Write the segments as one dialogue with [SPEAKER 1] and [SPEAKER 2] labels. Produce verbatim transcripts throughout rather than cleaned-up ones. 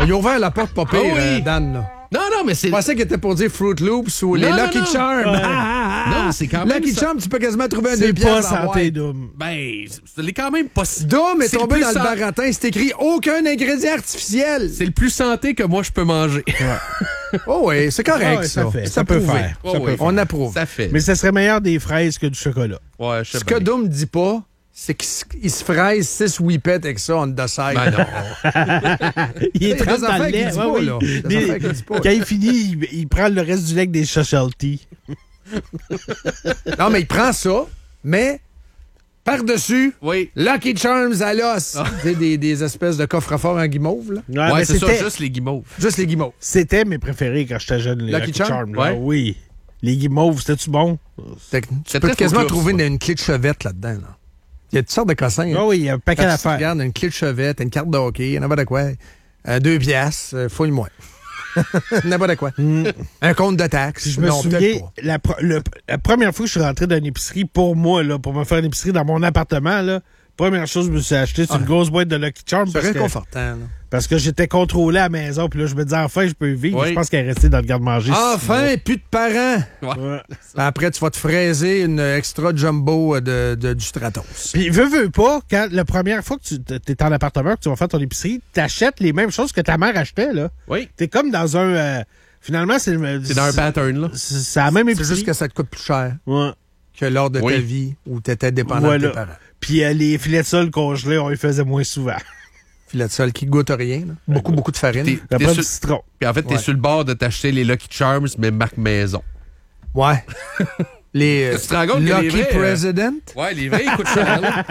[SPEAKER 1] On lui a ouvert la porte pas pire,
[SPEAKER 2] Ah oui.
[SPEAKER 1] euh, Dan, là.
[SPEAKER 2] Non, non, mais c'est...
[SPEAKER 1] Je pensais qu'il était pour dire Fruit Loops ou les
[SPEAKER 2] Non, non,
[SPEAKER 1] Lucky
[SPEAKER 2] non.
[SPEAKER 1] Charms.
[SPEAKER 2] Ouais.
[SPEAKER 1] Ah, ah, ah.
[SPEAKER 2] Non, c'est quand même
[SPEAKER 1] Lucky
[SPEAKER 2] ça.
[SPEAKER 1] Charms, tu peux quasiment trouver un
[SPEAKER 3] C'est
[SPEAKER 1] deux
[SPEAKER 3] pas
[SPEAKER 1] piastres à
[SPEAKER 3] santé,
[SPEAKER 1] boire.
[SPEAKER 3] Dom.
[SPEAKER 2] Ben, c'est quand même pas si...
[SPEAKER 1] Dom est
[SPEAKER 2] C'est
[SPEAKER 1] tombé
[SPEAKER 2] le
[SPEAKER 1] dans
[SPEAKER 2] plus
[SPEAKER 1] le
[SPEAKER 2] san-
[SPEAKER 1] baratin. C'est écrit aucun ingrédient artificiel.
[SPEAKER 2] C'est le plus santé que moi, je peux manger.
[SPEAKER 1] Oh oui, c'est correct,
[SPEAKER 3] Ah ouais,
[SPEAKER 1] ça.
[SPEAKER 3] ça fait.
[SPEAKER 1] C'est
[SPEAKER 3] Ça peut
[SPEAKER 1] approuvé.
[SPEAKER 3] faire.
[SPEAKER 2] Oh,
[SPEAKER 3] Ça
[SPEAKER 2] oui.
[SPEAKER 3] peut faire.
[SPEAKER 1] On approuve.
[SPEAKER 2] Ça fait.
[SPEAKER 3] Mais ça serait meilleur des fraises que du chocolat.
[SPEAKER 2] Ouais, je sais
[SPEAKER 1] Ce que
[SPEAKER 2] bien.
[SPEAKER 1] Dom dit pas, c'est qu'il se- il se fraise six whippets avec ça on the side.
[SPEAKER 2] Ben non.
[SPEAKER 3] Il est
[SPEAKER 1] Il y a
[SPEAKER 3] très
[SPEAKER 1] des
[SPEAKER 3] dans
[SPEAKER 1] affaires
[SPEAKER 3] le
[SPEAKER 1] qu'il
[SPEAKER 3] lait.
[SPEAKER 1] dit
[SPEAKER 3] Ouais,
[SPEAKER 1] pas,
[SPEAKER 3] oui.
[SPEAKER 1] là. Des
[SPEAKER 3] Mais
[SPEAKER 1] affaires qu'il dit pas.
[SPEAKER 3] Quand il finit, il, il prend le reste du lait avec des specialties.
[SPEAKER 1] Non, mais il prend ça, mais par-dessus,
[SPEAKER 2] Oui.
[SPEAKER 1] Lucky Charms à l'os.
[SPEAKER 2] Ah.
[SPEAKER 1] Tu sais, Des, des espèces de coffres-forts en guimauve, là.
[SPEAKER 3] Ouais,
[SPEAKER 2] Ouais,
[SPEAKER 3] mais
[SPEAKER 2] c'est ça,
[SPEAKER 3] c'était-
[SPEAKER 2] juste les guimauves.
[SPEAKER 1] Juste les guimauves.
[SPEAKER 3] C'était mes préférés quand j'étais jeune, les
[SPEAKER 1] Lucky
[SPEAKER 3] Lucky,
[SPEAKER 1] Charms?
[SPEAKER 3] Charms. là.
[SPEAKER 2] Ouais.
[SPEAKER 3] Oui. Les guimauves, c'était-tu bon?
[SPEAKER 1] Fait que
[SPEAKER 2] C'est
[SPEAKER 1] tu peux
[SPEAKER 2] très
[SPEAKER 1] quasiment
[SPEAKER 2] Fruit Loops,
[SPEAKER 1] trouver une,
[SPEAKER 2] ouais.
[SPEAKER 1] une clé de chevette là-dedans. Là. Il y a toutes sortes de cossins. hein.
[SPEAKER 3] Ah oui, il y a un paquet
[SPEAKER 1] Quand tu
[SPEAKER 3] d'affaires.
[SPEAKER 1] regardes une clé de chevette, une carte de hockey, n'importe quoi. Euh, deux piastres, euh, fouille moins. N'importe quoi. Un compte de taxes.
[SPEAKER 3] Je me
[SPEAKER 1] non,
[SPEAKER 3] souviens,
[SPEAKER 1] peut-être pas.
[SPEAKER 3] la, pro- le- la première fois que je suis rentré dans une épicerie, pour moi, là, pour me faire une épicerie dans mon appartement, là, première chose que je me suis acheté, c'est
[SPEAKER 1] Ah.
[SPEAKER 3] une grosse boîte de Lucky Charms.
[SPEAKER 1] C'est
[SPEAKER 3] Parce que,
[SPEAKER 1] réconfortant. là.
[SPEAKER 3] parce que j'étais contrôlé à la maison, puis là, je me disais, enfin, je peux vivre.
[SPEAKER 2] Oui.
[SPEAKER 3] Je pense qu'elle est restée dans le garde-manger.
[SPEAKER 1] Enfin, plus de parents.
[SPEAKER 3] Ouais.
[SPEAKER 1] Après, tu vas te fraiser une extra jumbo de, de- du Stratos.
[SPEAKER 3] Puis, veux, veux pas, quand la première fois que tu es en appartement, que tu vas faire ton épicerie, t'achètes les mêmes choses que ta mère achetait, là.
[SPEAKER 2] Oui.
[SPEAKER 3] T'es comme dans un... euh, finalement, c'est...
[SPEAKER 2] C'est dans un pattern, là.
[SPEAKER 3] C'est c'est la même
[SPEAKER 1] C'est
[SPEAKER 3] épicerie.
[SPEAKER 1] juste que ça te coûte plus cher
[SPEAKER 3] Ouais.
[SPEAKER 1] que lors de
[SPEAKER 2] Oui.
[SPEAKER 1] ta vie où tu étais dépendant
[SPEAKER 3] Voilà.
[SPEAKER 1] de tes parents.
[SPEAKER 3] Puis euh, les filets de sol congelés, on les faisait moins souvent.
[SPEAKER 1] Filet de sol qui goûte rien. là. Beaucoup, beaucoup de farine.
[SPEAKER 2] T'es-
[SPEAKER 3] Après
[SPEAKER 2] t'es
[SPEAKER 3] du
[SPEAKER 2] sur-
[SPEAKER 3] citron.
[SPEAKER 2] Puis en fait, t'es
[SPEAKER 1] Ouais.
[SPEAKER 2] sur le bord de t'acheter les Lucky Charms, mais marque maison.
[SPEAKER 1] Ouais. Les euh,
[SPEAKER 2] Tu te rends compte que les
[SPEAKER 1] Lucky
[SPEAKER 2] vrais, euh,
[SPEAKER 1] President.
[SPEAKER 2] Ouais, les vrais, ils coûtent cher, là.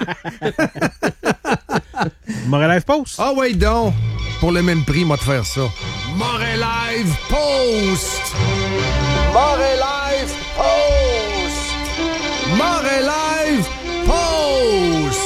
[SPEAKER 3] Montréal Post.
[SPEAKER 1] Ah ouais, donc, pour le même prix, moi te faire ça. Montréal Live Post! Montréal Live Post! Montréal Live Post!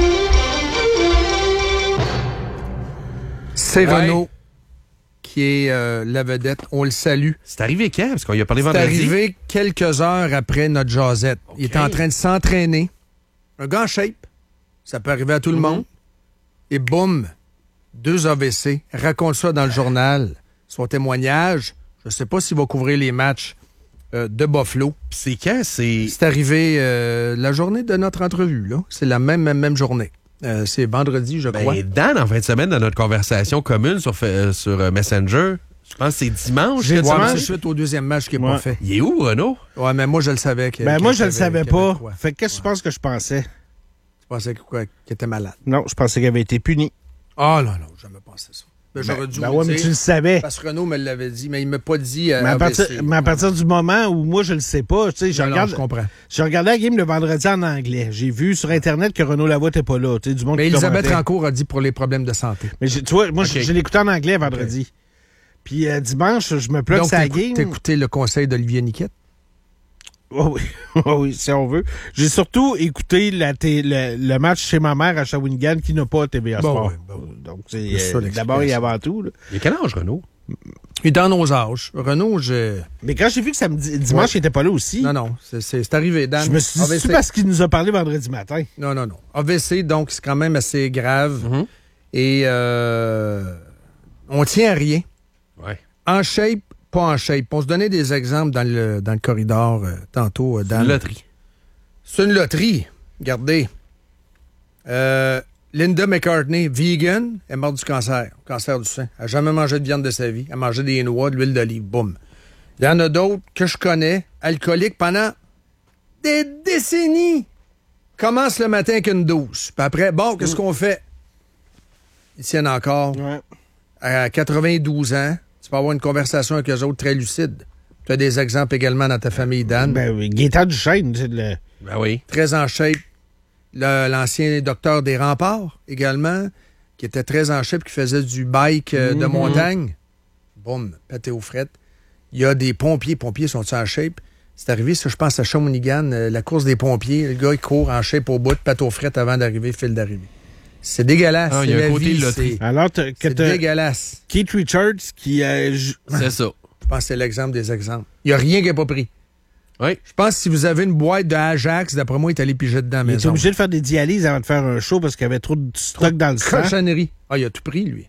[SPEAKER 1] C'est
[SPEAKER 2] Ouais.
[SPEAKER 1] Renaud qui est euh, la vedette. On le salue.
[SPEAKER 2] C'est arrivé quand? Parce qu'on y a parlé
[SPEAKER 1] C'est
[SPEAKER 2] vendredi.
[SPEAKER 1] arrivé quelques heures après notre jasette. Il était en train de s'entraîner. Un gars en shape. Ça peut arriver à tout le monde. Et boum, deux A V C. Raconte ça dans le journal. Son témoignage. Je ne sais pas s'il va couvrir les matchs euh, de Buffalo.
[SPEAKER 2] Puis c'est quand? C'est...
[SPEAKER 1] C'est arrivé euh, la journée de notre entrevue. Là. C'est la même, même, même journée. Euh, c'est vendredi, je crois.
[SPEAKER 2] Ben, Dan, en fin de semaine, dans notre conversation commune sur, fa- euh, sur euh, Messenger, je pense que c'est dimanche.
[SPEAKER 3] J'ai
[SPEAKER 2] que
[SPEAKER 3] dit
[SPEAKER 1] Ouais, mais
[SPEAKER 2] dimanche.
[SPEAKER 1] c'est suite au deuxième match qui n'est
[SPEAKER 3] Ouais.
[SPEAKER 1] pas fait.
[SPEAKER 2] Il est où, Renaud?
[SPEAKER 1] Ouais, mais moi, je le savais. que-
[SPEAKER 3] Ben
[SPEAKER 1] qu'il
[SPEAKER 3] moi, je
[SPEAKER 1] y
[SPEAKER 3] le
[SPEAKER 1] avait-
[SPEAKER 3] savais
[SPEAKER 1] qu'il y avait
[SPEAKER 3] pas.
[SPEAKER 1] quoi.
[SPEAKER 3] Fait que qu'est-ce que tu penses que je pensais?
[SPEAKER 1] Je pensais que quoi, qu'il était malade.
[SPEAKER 3] Non, je pensais qu'il avait été puni.
[SPEAKER 1] Ah non, non, jamais pensé ça. Ben,
[SPEAKER 3] Ben,
[SPEAKER 1] J'aurais dû
[SPEAKER 3] ben
[SPEAKER 1] vous
[SPEAKER 3] ouais,
[SPEAKER 1] le
[SPEAKER 3] mais
[SPEAKER 1] dire,
[SPEAKER 3] tu le savais.
[SPEAKER 1] parce que Renaud me l'avait dit, mais il m'a pas dit euh,
[SPEAKER 3] Mais à, partir,
[SPEAKER 1] A V C.
[SPEAKER 3] mais à partir du moment où moi, je le sais pas, tu sais, je
[SPEAKER 1] Non, non,
[SPEAKER 3] regarde...
[SPEAKER 1] je comprends.
[SPEAKER 3] Je regardais la game le vendredi en anglais. J'ai vu sur Internet que Renaud Lavoie n'était pas là. Tu sais, du monde
[SPEAKER 1] Mais
[SPEAKER 3] qui
[SPEAKER 1] Elisabeth
[SPEAKER 3] commentait.
[SPEAKER 1] Rancourt a dit pour les problèmes de santé.
[SPEAKER 3] Mais j'ai- tu vois, moi,
[SPEAKER 2] Ok.
[SPEAKER 3] je, je l'écoutais en anglais vendredi. Puis euh, dimanche, je me plug
[SPEAKER 1] Donc,
[SPEAKER 3] sa
[SPEAKER 1] t'as
[SPEAKER 3] game.
[SPEAKER 1] écouté, t'as écouté le conseil d'Olivier Niquette?
[SPEAKER 3] Oh oui. Oh oui, si on veut. J'ai surtout écouté la té- le, le match chez ma mère à Shawinigan qui n'a pas T V A
[SPEAKER 1] Bon,
[SPEAKER 3] Sport.
[SPEAKER 1] oui, bon, oui.
[SPEAKER 3] Donc,
[SPEAKER 1] C'est
[SPEAKER 3] c'est
[SPEAKER 1] ça,
[SPEAKER 3] euh,
[SPEAKER 1] l'explication.
[SPEAKER 3] d'abord et avant tout. là.
[SPEAKER 2] Il a quel âge, Renaud?
[SPEAKER 1] Il est dans nos âges. Renaud, je...
[SPEAKER 3] Mais quand j'ai vu que samedi, dimanche,
[SPEAKER 1] Ouais.
[SPEAKER 3] il n'était pas là aussi,
[SPEAKER 1] Non, non, c'est, c'est, c'est arrivé, Dan.
[SPEAKER 3] je me suis dit,
[SPEAKER 1] A V C.
[SPEAKER 3] c'est parce qu'il nous a parlé vendredi matin.
[SPEAKER 1] Non, non, non. A V C, donc, c'est quand même assez grave.
[SPEAKER 2] Mhm.
[SPEAKER 1] Et euh, on tient à rien.
[SPEAKER 2] Ouais.
[SPEAKER 1] En shape, pas en shape. On se donnait des exemples dans le, dans le corridor euh, tantôt, euh, Dan.
[SPEAKER 2] Une loterie.
[SPEAKER 1] C'est une loterie. Regardez. Euh, Linda McCartney, vegan, est morte du cancer, cancer du sein. Elle n'a jamais mangé de viande de sa vie. Elle mangeait des noix, de l'huile d'olive. Boum. Il y en a d'autres que je connais, alcooliques pendant des décennies. Commence le matin avec une douce. Puis après, bon, qu'est-ce qu'on fait? Ils tiennent encore.
[SPEAKER 3] Ouais.
[SPEAKER 1] À quatre-vingt-douze ans, tu peux avoir une conversation avec eux autres très lucide. Tu as des exemples également dans ta famille, Dan.
[SPEAKER 3] Ben oui, Gaétan Duchesne, c'est le...
[SPEAKER 2] Ben oui.
[SPEAKER 1] Très en shape. Le- l'ancien docteur des remparts, également, qui était très en shape, qui faisait du bike euh, de
[SPEAKER 3] Mhm.
[SPEAKER 1] montagne. Boum, pété aux frettes. Il y a des pompiers. Pompiers sont en shape? C'est arrivé, ça, je pense, à Shawinigan, euh, la course des pompiers. Le gars, il court en shape au bout, pète aux frettes avant d'arriver, fil d'arrivée. C'est dégueulasse.
[SPEAKER 2] Ah, il
[SPEAKER 1] c'est
[SPEAKER 2] y a un
[SPEAKER 1] la
[SPEAKER 2] côté
[SPEAKER 1] vie,
[SPEAKER 2] loterie.
[SPEAKER 1] c'est,
[SPEAKER 3] Alors t'as- que
[SPEAKER 1] c'est
[SPEAKER 3] t'as
[SPEAKER 1] dégueulasse.
[SPEAKER 3] Keith Richards qui... euh, j-
[SPEAKER 2] C'est ça.
[SPEAKER 1] Je pense que c'est l'exemple des exemples. Il n'y a rien qui n'a pas pris.
[SPEAKER 2] Oui.
[SPEAKER 1] Je pense que si vous avez une boîte de Ajax, d'après moi, il est allé piger dedans à la
[SPEAKER 3] il était
[SPEAKER 1] maison.
[SPEAKER 3] obligé de faire des dialyses avant de faire un show parce qu'il y avait trop de stock dans le sang.
[SPEAKER 1] Cochonnerie. Ah, il a tout pris, lui.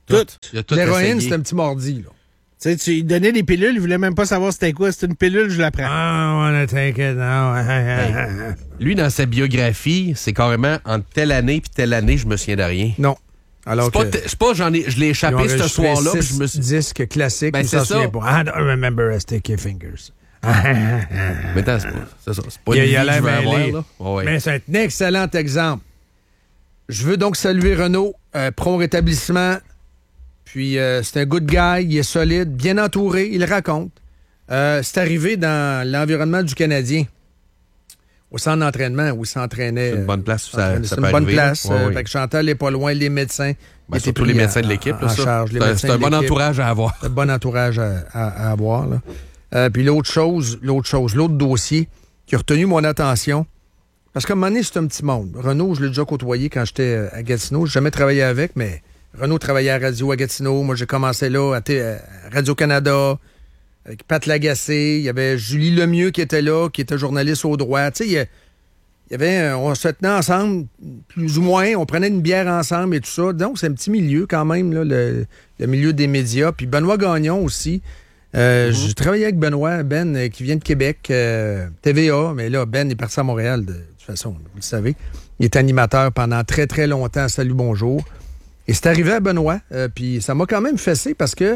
[SPEAKER 2] Tout.
[SPEAKER 3] Tout.
[SPEAKER 2] Il a tout
[SPEAKER 1] L'héroïne,
[SPEAKER 2] essayé.
[SPEAKER 1] c'est un petit mordi, là.
[SPEAKER 3] Tu sais, tu lui donnais des pilules, il voulait même pas savoir c'était quoi. C'est une pilule, je la prends.
[SPEAKER 1] I wanna take it now.
[SPEAKER 2] Hey. Lui, dans sa biographie, c'est carrément entre telle année puis telle année, je me souviens de rien.
[SPEAKER 1] Non. Alors
[SPEAKER 2] C'est pas,
[SPEAKER 1] que...
[SPEAKER 2] t- c'est pas j'en ai, je l'ai
[SPEAKER 1] Ils ont
[SPEAKER 2] échappé ce
[SPEAKER 1] enregistré
[SPEAKER 2] soir-là, puis
[SPEAKER 1] six
[SPEAKER 2] je me suis.
[SPEAKER 1] disques classiques,
[SPEAKER 2] Ben,
[SPEAKER 1] mais
[SPEAKER 2] c'est
[SPEAKER 1] ça
[SPEAKER 2] ça.
[SPEAKER 1] souvient pas. I don't remember a sticky fingers.
[SPEAKER 2] Mais attends, c'est pas, c'est ça. C'est pas
[SPEAKER 1] Il y a-
[SPEAKER 2] une
[SPEAKER 1] il y a
[SPEAKER 2] vie que je veux
[SPEAKER 1] l'air
[SPEAKER 2] avoir,
[SPEAKER 1] mêlé.
[SPEAKER 2] là. Ouais, ouais.
[SPEAKER 1] Mais c'est un excellent exemple. Je veux donc saluer Renaud, euh, prompt rétablissement. Puis euh, c'est un good guy, il est solide, bien entouré, il le raconte. Euh, c'est arrivé dans l'environnement du Canadien, au centre d'entraînement où il s'entraînait.
[SPEAKER 2] C'est une bonne place où ça,
[SPEAKER 1] euh,
[SPEAKER 2] ça
[SPEAKER 1] C'est
[SPEAKER 2] peut
[SPEAKER 1] une bonne
[SPEAKER 2] arriver,
[SPEAKER 1] place.
[SPEAKER 2] là. Ouais,
[SPEAKER 1] euh,
[SPEAKER 2] ouais.
[SPEAKER 1] fait que Chantal n'est pas loin, les médecins.
[SPEAKER 2] Ben,
[SPEAKER 1] étaient
[SPEAKER 2] surtout
[SPEAKER 1] pris
[SPEAKER 2] les médecins de
[SPEAKER 1] en-
[SPEAKER 2] l'équipe,
[SPEAKER 1] en-
[SPEAKER 2] là,
[SPEAKER 1] en
[SPEAKER 2] ça.
[SPEAKER 1] charge, les
[SPEAKER 2] C'est un-
[SPEAKER 1] médecins
[SPEAKER 2] c'est un
[SPEAKER 1] de
[SPEAKER 2] bon
[SPEAKER 1] l'équipe.
[SPEAKER 2] entourage à avoir.
[SPEAKER 1] C'est un bon entourage à, à- à avoir. Là. Euh, puis l'autre chose, l'autre chose, l'autre dossier qui a retenu mon attention, parce qu'à un moment donné, c'est un petit monde. Renaud, je l'ai déjà côtoyé quand j'étais à Gatineau. J'ai jamais travaillé avec, mais Renaud travaillait à Radio à Gatineau. Moi, j'ai commencé là à, T- à Radio-Canada avec Pat Lagacé. Il y avait Julie Lemieux qui était là, qui était journaliste au droit. Tu sais, il y a- il y avait, euh, on se tenait ensemble, plus ou moins. On prenait une bière ensemble et tout ça. Donc, c'est un petit milieu quand même, là, le, le milieu des médias. Puis Benoît Gagnon aussi. Euh,
[SPEAKER 2] Mm-hmm.
[SPEAKER 1] J'ai travaillé avec Benoît, Ben, euh, qui vient de Québec, euh, T V A, mais là, Ben est parti à Montréal, de, de toute façon, vous le savez. Il est animateur pendant très, très longtemps à Salut Bonjour. Et c'est arrivé à Benoît, euh, puis ça m'a quand même fessé parce que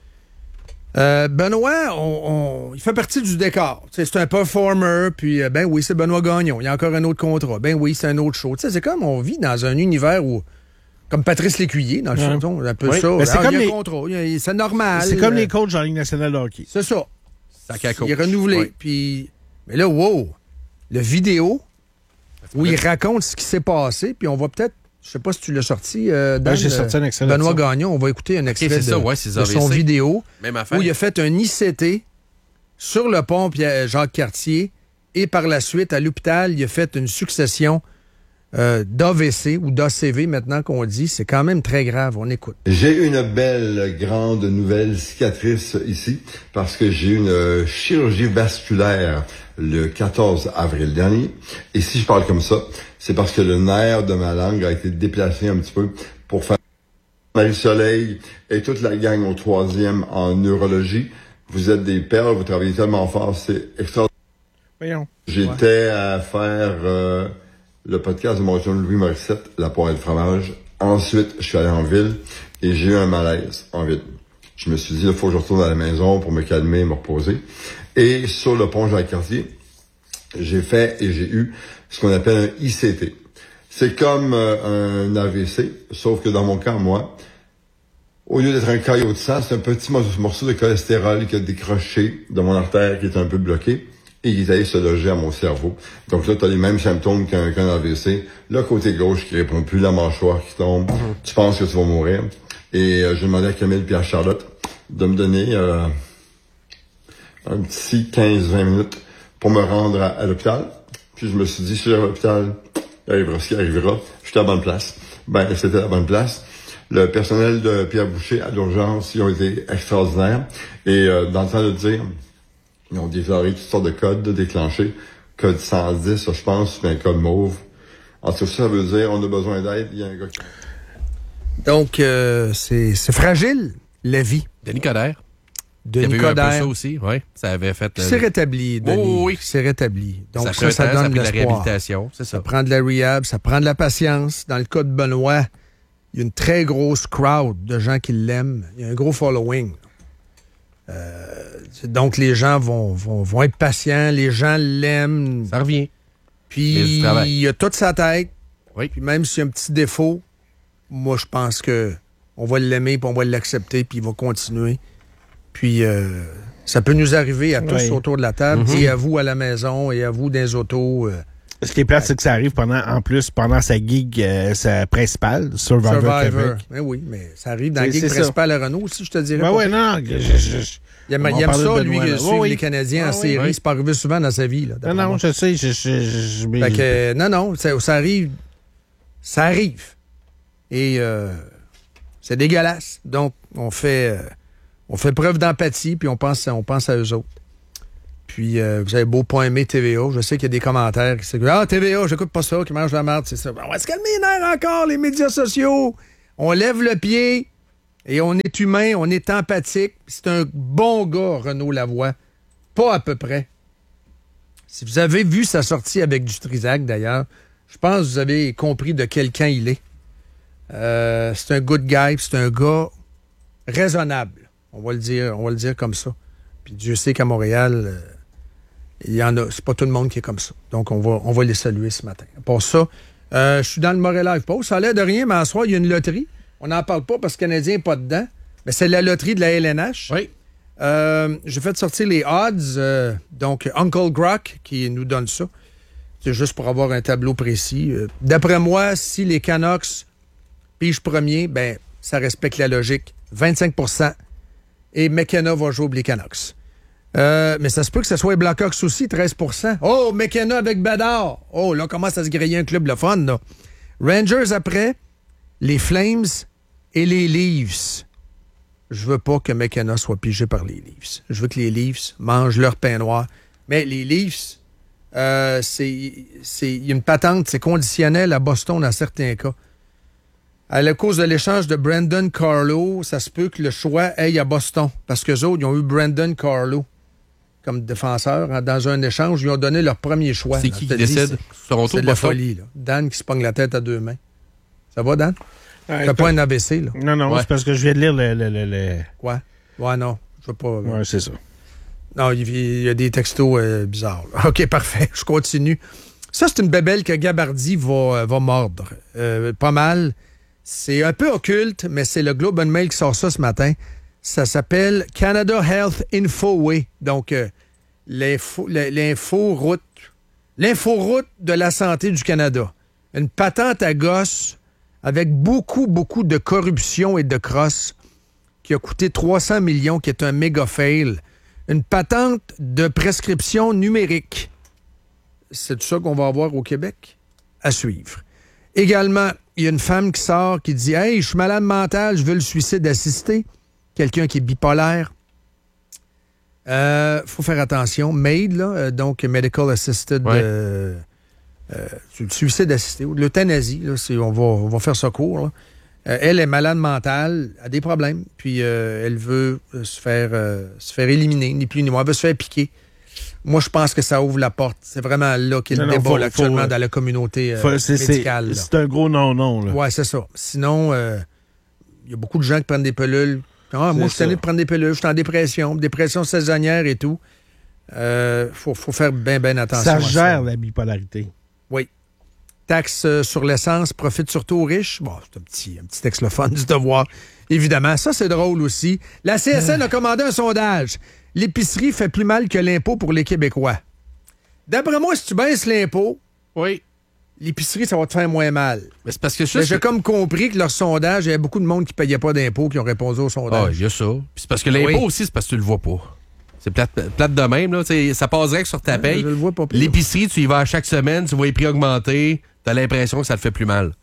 [SPEAKER 1] euh, Benoît, on, on- il fait partie du décor. Tu sais, c'est un performer, puis euh, ben oui, c'est Benoît Gagnon. Il y a encore un autre contrat. Ben oui, c'est un autre show. Tu sais, c'est comme on vit dans un univers où, comme Patrice Lécuyer, dans le
[SPEAKER 3] Ouais.
[SPEAKER 1] fond, un peu
[SPEAKER 3] Oui.
[SPEAKER 1] ça.
[SPEAKER 3] Ben, c'est
[SPEAKER 1] Ah,
[SPEAKER 3] comme
[SPEAKER 1] il y a un
[SPEAKER 3] les-
[SPEAKER 1] contrat, il y a- c'est normal.
[SPEAKER 3] C'est comme
[SPEAKER 1] Euh,
[SPEAKER 3] les coachs en Ligue nationale de hockey.
[SPEAKER 1] C'est ça.
[SPEAKER 2] Sac à coach.
[SPEAKER 1] Il est renouvelé.
[SPEAKER 2] Ouais.
[SPEAKER 1] Puis, mais là, wow, le vidéo où il raconte ce qui s'est passé, puis on va peut-être, je sais pas si tu l'as sorti, euh, Dan,
[SPEAKER 3] Ouais, j'ai sorti un extrait de
[SPEAKER 1] Benoît
[SPEAKER 3] ça.
[SPEAKER 1] Gagnon, on va écouter un extrait
[SPEAKER 2] c'est
[SPEAKER 1] de,
[SPEAKER 2] ça, ouais, c'est
[SPEAKER 1] de son
[SPEAKER 2] A V C.
[SPEAKER 1] vidéo
[SPEAKER 2] Même affaire.
[SPEAKER 1] où il a fait un I C T sur le pont Pierre- Jacques-Cartier et par la suite, à l'hôpital, il a fait une succession euh, d'A V C ou d'A C V maintenant qu'on dit. C'est quand même très grave. On écoute.
[SPEAKER 4] J'ai une belle, grande nouvelle cicatrice ici parce que j'ai eu une euh, chirurgie vasculaire le quatorze avril dernier. Et si je parle comme ça, c'est parce que le nerf de ma langue a été déplacé un petit peu pour faire Marie-Soleil et toute la gang au troisième en neurologie. Vous êtes des perles, vous travaillez tellement fort, c'est extraordinaire.
[SPEAKER 3] Voyons.
[SPEAKER 4] J'étais à faire euh, le podcast de mon chum Louis Morissette, La poire et le fromage. Ensuite, je suis allé en ville et j'ai eu un malaise en ville. Je me suis dit, il faut que je retourne à la maison pour me calmer, me reposer. Et sur le pont Jacques-Cartier, j'ai fait et j'ai eu ce qu'on appelle un I C T. C'est comme euh, un A V C, sauf que dans mon cas, moi, au lieu d'être un caillot de sang, c'est un petit morceau de cholestérol qui a décroché de mon artère qui est un peu bloqué et qui est allé se loger à mon cerveau. Donc là, tu as les mêmes symptômes qu'un qu'un A V C. Le côté gauche qui répond plus, la mâchoire qui tombe. Mm-hmm. Tu penses que tu vas mourir. Et euh, j'ai demandé à Camille et à Charlotte de me donner euh, un petit quinze vingt minutes pour me rendre à, à l'hôpital. Puis je me suis dit, si j'arrive à l'hôpital, il arrivera ce qui arrivera. J'étais à la bonne place. Ben, c'était la bonne place. Le personnel de Pierre Boucher à l'urgence, ils ont été extraordinaires. Et euh, dans le temps de dire, ils ont déclaré toutes sortes de codes de déclencher. Code cent dix, ça, je pense, c'est un code mauve. En tout cas, ça veut dire, on a besoin d'aide, il y a un gars qui...
[SPEAKER 1] Donc, euh, c'est c'est fragile, la vie.
[SPEAKER 2] Denis Coderre.
[SPEAKER 1] De
[SPEAKER 2] Il y avait eu un peu ça
[SPEAKER 1] Nicodère.
[SPEAKER 2] aussi, oui. Ça avait fait...
[SPEAKER 1] C'est rétabli, Denis.
[SPEAKER 2] Oh, oui.
[SPEAKER 1] C'est rétabli. Donc,
[SPEAKER 2] ça,
[SPEAKER 1] ça, ça,
[SPEAKER 2] ça, ça
[SPEAKER 1] donne
[SPEAKER 2] de la
[SPEAKER 1] l'espoir.
[SPEAKER 2] réhabilitation, c'est ça.
[SPEAKER 1] Ça prend de la rehab, ça prend de la patience. Dans le cas de Benoît, il y a une très grosse crowd de gens qui l'aiment. Il y a un gros following. Euh, donc, les gens vont, vont, vont être patients. Les gens l'aiment.
[SPEAKER 2] Ça revient.
[SPEAKER 1] Puis,
[SPEAKER 2] Mais du travail.
[SPEAKER 1] il a toute sa tête.
[SPEAKER 2] Oui.
[SPEAKER 1] Puis, même s'il y a un petit défaut, moi, je pense que on va l'aimer, puis on va l'accepter, puis il va continuer. Puis, euh, ça peut nous arriver à tous
[SPEAKER 3] Oui.
[SPEAKER 1] autour de la table,
[SPEAKER 2] Mm-hmm.
[SPEAKER 1] et à vous à la maison, et à vous dans les autos. Euh,
[SPEAKER 3] Ce qui est plate, c'est que ça arrive pendant, en plus, pendant sa gig euh, sa principale, Survivor,
[SPEAKER 1] Survivor.
[SPEAKER 3] Québec.
[SPEAKER 1] Mais oui, mais ça arrive dans
[SPEAKER 3] C'est-
[SPEAKER 1] le gig
[SPEAKER 3] c'est ça.
[SPEAKER 1] principal à Renault aussi, je te dirais.
[SPEAKER 3] Ben
[SPEAKER 1] pas
[SPEAKER 3] ouais,
[SPEAKER 1] pire.
[SPEAKER 3] non, je, je, je-
[SPEAKER 1] Il aime,
[SPEAKER 3] on
[SPEAKER 1] il aime
[SPEAKER 3] parlait de
[SPEAKER 1] ça, lui,
[SPEAKER 3] Benoît, là.
[SPEAKER 1] suivre
[SPEAKER 3] Oui, oui.
[SPEAKER 1] les Canadiens
[SPEAKER 3] Ah,
[SPEAKER 1] en
[SPEAKER 3] oui,
[SPEAKER 1] série.
[SPEAKER 2] oui.
[SPEAKER 1] C'est pas arrivé souvent dans sa vie. Là,
[SPEAKER 3] non,
[SPEAKER 1] d'après
[SPEAKER 3] non,
[SPEAKER 1] moi.
[SPEAKER 3] je sais, je, je, je, je-
[SPEAKER 1] Fait que, euh, non, non, ça, ça arrive. Ça arrive. Et euh, c'est dégueulasse. Donc, on fait, euh, on fait preuve d'empathie, puis on pense, on pense à eux autres. Puis, euh, vous avez beau pas aimer T V A. Je sais qu'il y a des commentaires qui disent « Ah, T V A, j'écoute pas ça, qui mange de la merde, c'est ça. » On va se calmer les nerfs encore, les médias sociaux. On lève le pied. Et on est humain, on est empathique. C'est un bon gars, Renaud Lavoie. Pas à peu près. Si vous avez vu sa sortie avec du Trisac, d'ailleurs, je pense que vous avez compris de quel camp il est. Euh, c'est un good guy, c'est un gars raisonnable. On va le dire, on va le dire comme ça. Puis Dieu sait qu'à Montréal, euh, il y en a. C'est pas tout le monde qui est comme ça. Donc, on va, on va les saluer ce matin. Pour ça, euh, je suis dans le Montréal Live Post. Ça a l'air de rien, mais en soir, il y a une loterie. On n'en parle pas parce que le Canadien n'est pas dedans. Mais c'est la loterie de la L N H.
[SPEAKER 2] Oui.
[SPEAKER 1] Euh, j'ai fait sortir les odds. Euh, donc, Uncle Grock qui nous donne ça. C'est juste pour avoir un tableau précis. Euh, d'après moi, si les Canucks pigent premier, ben, ça respecte la logique. vingt-cinq pour cent. Et McKenna va jouer les Canucks. Euh, mais ça se peut que ce soit les Blackhawks aussi, treize pour cent. Oh, McKenna avec Bedard. Oh, là, on commence à se griller un club le fun, là. Rangers après, les Flames et les Leafs. Je veux pas que McKenna soit pigé par les Leafs. Je veux que les Leafs mangent leur pain noir. Mais les Leafs, euh, c'est, c'est, il y a une patente, c'est conditionnel à Boston dans certains cas. À la cause de l'échange de Brandon Carlo, ça se peut que le choix aille à Boston. Parce qu'eux autres, ils ont eu Brandon Carlo comme défenseur. Hein, dans un échange, ils ont donné leur premier choix.
[SPEAKER 2] C'est
[SPEAKER 1] là.
[SPEAKER 2] qui
[SPEAKER 1] Je te
[SPEAKER 2] qui
[SPEAKER 1] dis,
[SPEAKER 2] décide?
[SPEAKER 1] C'est,
[SPEAKER 2] Toronto
[SPEAKER 1] c'est
[SPEAKER 2] ou
[SPEAKER 1] de la
[SPEAKER 2] Boston?
[SPEAKER 1] folie. Là. Dan qui se pogne la tête à deux mains. Ça va, Dan?
[SPEAKER 3] Ouais,
[SPEAKER 1] T'as pas un A V C, là?
[SPEAKER 3] Non, non,
[SPEAKER 2] Ouais.
[SPEAKER 3] c'est parce que je viens de lire le... le, le, le...
[SPEAKER 1] Quoi? Ouais, non. Je veux pas...
[SPEAKER 3] Ouais, c'est ça.
[SPEAKER 1] Non, il il y a des textos euh, bizarres. là. OK, parfait. Je continue. Ça, c'est une bébelle que Gabardi va, euh, va mordre. Euh, pas mal. C'est un peu occulte, mais c'est le Globe and Mail qui sort ça ce matin. Ça s'appelle Canada Health Infoway. Donc, euh, l'info, l'info-route. L'info-route de la santé du Canada. Une patente à gosse avec beaucoup, beaucoup de corruption et de crosse qui a coûté trois cents millions, qui est un méga fail. Une patente de prescription numérique. C'est tout ça qu'on va avoir au Québec? À suivre. Également, il y a une femme qui sort qui dit « Hey, je suis malade mental, je veux le suicide assisté. » Quelqu'un qui est bipolaire. Euh, faut faire attention. M A I D, là, euh, donc Medical Assisted...
[SPEAKER 2] Ouais.
[SPEAKER 1] Euh, euh, le suicide assisté, ou de l'euthanasie, là, c'est, on, va, on va faire ça court. Là. Euh, elle est malade mentale, a des problèmes, puis euh, elle veut euh, se, faire, euh, se faire éliminer, ni plus ni moins. Elle veut se faire piquer. Moi, je pense que ça ouvre la porte. C'est vraiment là qu'il y a le
[SPEAKER 3] Non, non,
[SPEAKER 1] débat
[SPEAKER 3] faut-
[SPEAKER 1] là, actuellement
[SPEAKER 3] faut,
[SPEAKER 1] dans la communauté euh,
[SPEAKER 3] Faut- c'est, c'est,
[SPEAKER 1] médicale. là.
[SPEAKER 3] c'est un gros non-non, là.
[SPEAKER 1] Ouais, c'est ça. Sinon, il euh, y a beaucoup de gens qui prennent des pilules. Ah, moi,
[SPEAKER 3] C'est
[SPEAKER 1] je suis tanné
[SPEAKER 3] ça.
[SPEAKER 1] de prendre des pilules, je suis en dépression, dépression saisonnière et tout. Il euh, faut, faut faire bien, bien attention
[SPEAKER 3] Ça
[SPEAKER 1] à ça.
[SPEAKER 3] gère la bipolarité.
[SPEAKER 1] Oui. Taxe euh, sur l'essence profite surtout aux riches. Bon, c'est un petit, un petit texte le fun du devoir. Évidemment, ça, c'est drôle aussi. La C S N a commandé un sondage. L'épicerie fait plus mal que l'impôt pour les Québécois. D'après moi, si tu baisses l'impôt,
[SPEAKER 2] Oui.
[SPEAKER 1] l'épicerie, ça va te faire moins mal.
[SPEAKER 2] Mais c'est parce que je
[SPEAKER 1] Mais j'ai comme compris que leur sondage, il y avait beaucoup de monde qui ne payait pas d'impôts qui ont répondu au
[SPEAKER 2] Ah,
[SPEAKER 1] sondage.
[SPEAKER 2] il y a ça. Puis c'est parce que l'impôt
[SPEAKER 1] Oui.
[SPEAKER 2] aussi, c'est parce que tu le vois pas. C'est plate, plate de même, là. T'sais, ça passe direct sur ta paye.
[SPEAKER 1] Je le vois pas pire.
[SPEAKER 2] L'épicerie, tu y vas à chaque semaine, tu vois les prix augmenter, t'as l'impression que ça te fait plus mal.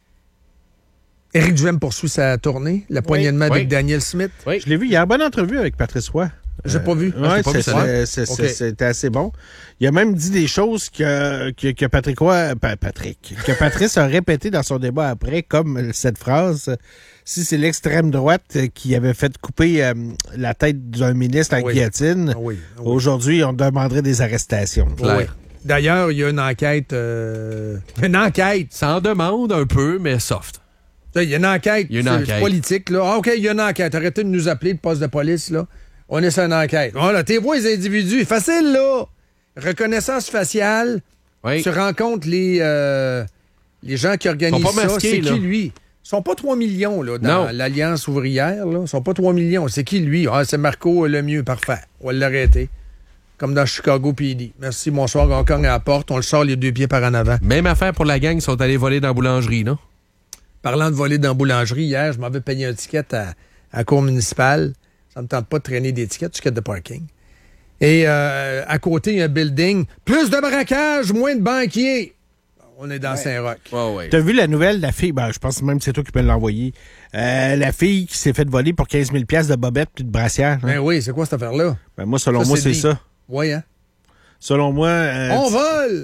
[SPEAKER 1] Éric Duhem poursuit sa tournée, la poignée de main
[SPEAKER 2] Oui.
[SPEAKER 1] avec Daniel Smith.
[SPEAKER 2] Oui.
[SPEAKER 3] Je l'ai vu, il y a une bonne entrevue avec Patrice Roy.
[SPEAKER 1] J'ai pas vu.
[SPEAKER 3] Ouais,
[SPEAKER 2] j'ai pas vu
[SPEAKER 3] c'est-
[SPEAKER 2] ça.
[SPEAKER 3] c'est- c'est-
[SPEAKER 1] Ok.
[SPEAKER 3] c'est- c'était assez bon. Il a même dit des choses que, que, que Patrick Roy, pa- Patrick, que Patrice a répété dans son débat après, comme cette phrase. Si c'est l'extrême droite qui avait fait couper euh, la tête d'un ministre en
[SPEAKER 1] Oui.
[SPEAKER 3] guillotine,
[SPEAKER 1] Ah oui, ah oui.
[SPEAKER 3] aujourd'hui, on demanderait des arrestations.
[SPEAKER 2] Clair.
[SPEAKER 1] Oui. D'ailleurs, il y a une enquête. euh, Une enquête.
[SPEAKER 2] Ça en demande un peu, mais soft.
[SPEAKER 1] Il y a une enquête.
[SPEAKER 2] Il y a une
[SPEAKER 1] c'est-
[SPEAKER 2] enquête.
[SPEAKER 1] c'est politique, là. Ah, OK, il y a une enquête. Arrêtez de nous appeler, le poste de police, là. On est sur une enquête. Voilà, t'es vois les individus. Facile, là. Reconnaissance faciale.
[SPEAKER 2] Oui.
[SPEAKER 1] Tu rencontres les, euh, les gens qui organisent
[SPEAKER 2] Ils sont pas
[SPEAKER 1] ça.
[SPEAKER 2] masqués,
[SPEAKER 1] C'est
[SPEAKER 2] là.
[SPEAKER 1] qui, lui? Ils sont pas trois millions, là, dans
[SPEAKER 2] Non.
[SPEAKER 1] l'Alliance ouvrière, là. Ils sont pas trois millions. C'est qui, lui? Ah, c'est Marco Lemieux. Parfait. On va l'arrêter. Comme dans Chicago P D. Merci, bonsoir. Hong Kong à la porte. On le sort les deux pieds par en avant.
[SPEAKER 2] Même affaire pour la gang, ils sont allés voler dans la boulangerie, non?
[SPEAKER 1] Parlant de voler dans la boulangerie, hier, je m'avais payé un ticket à, à la cour municipale. Ça me tente pas de traîner des tickets, tickets de parking. Et euh, à côté, il y a un building. Plus de braquage, moins de banquiers. On est dans Saint-Roch.
[SPEAKER 2] Oh, ouais.
[SPEAKER 3] T'as vu la nouvelle, la fille, ben, je pense même que c'est toi qui peux l'envoyer. Euh, la fille qui s'est fait voler pour quinze mille dollars de bobettes puis de brassière. hein?
[SPEAKER 1] Ben oui, c'est quoi cette affaire-là?
[SPEAKER 3] Ben, moi, selon
[SPEAKER 1] Ça,
[SPEAKER 3] moi,
[SPEAKER 1] c'est
[SPEAKER 3] c'est
[SPEAKER 1] dit.
[SPEAKER 3] ça.
[SPEAKER 1] Oui, hein?
[SPEAKER 3] Selon moi, euh,
[SPEAKER 1] On vole!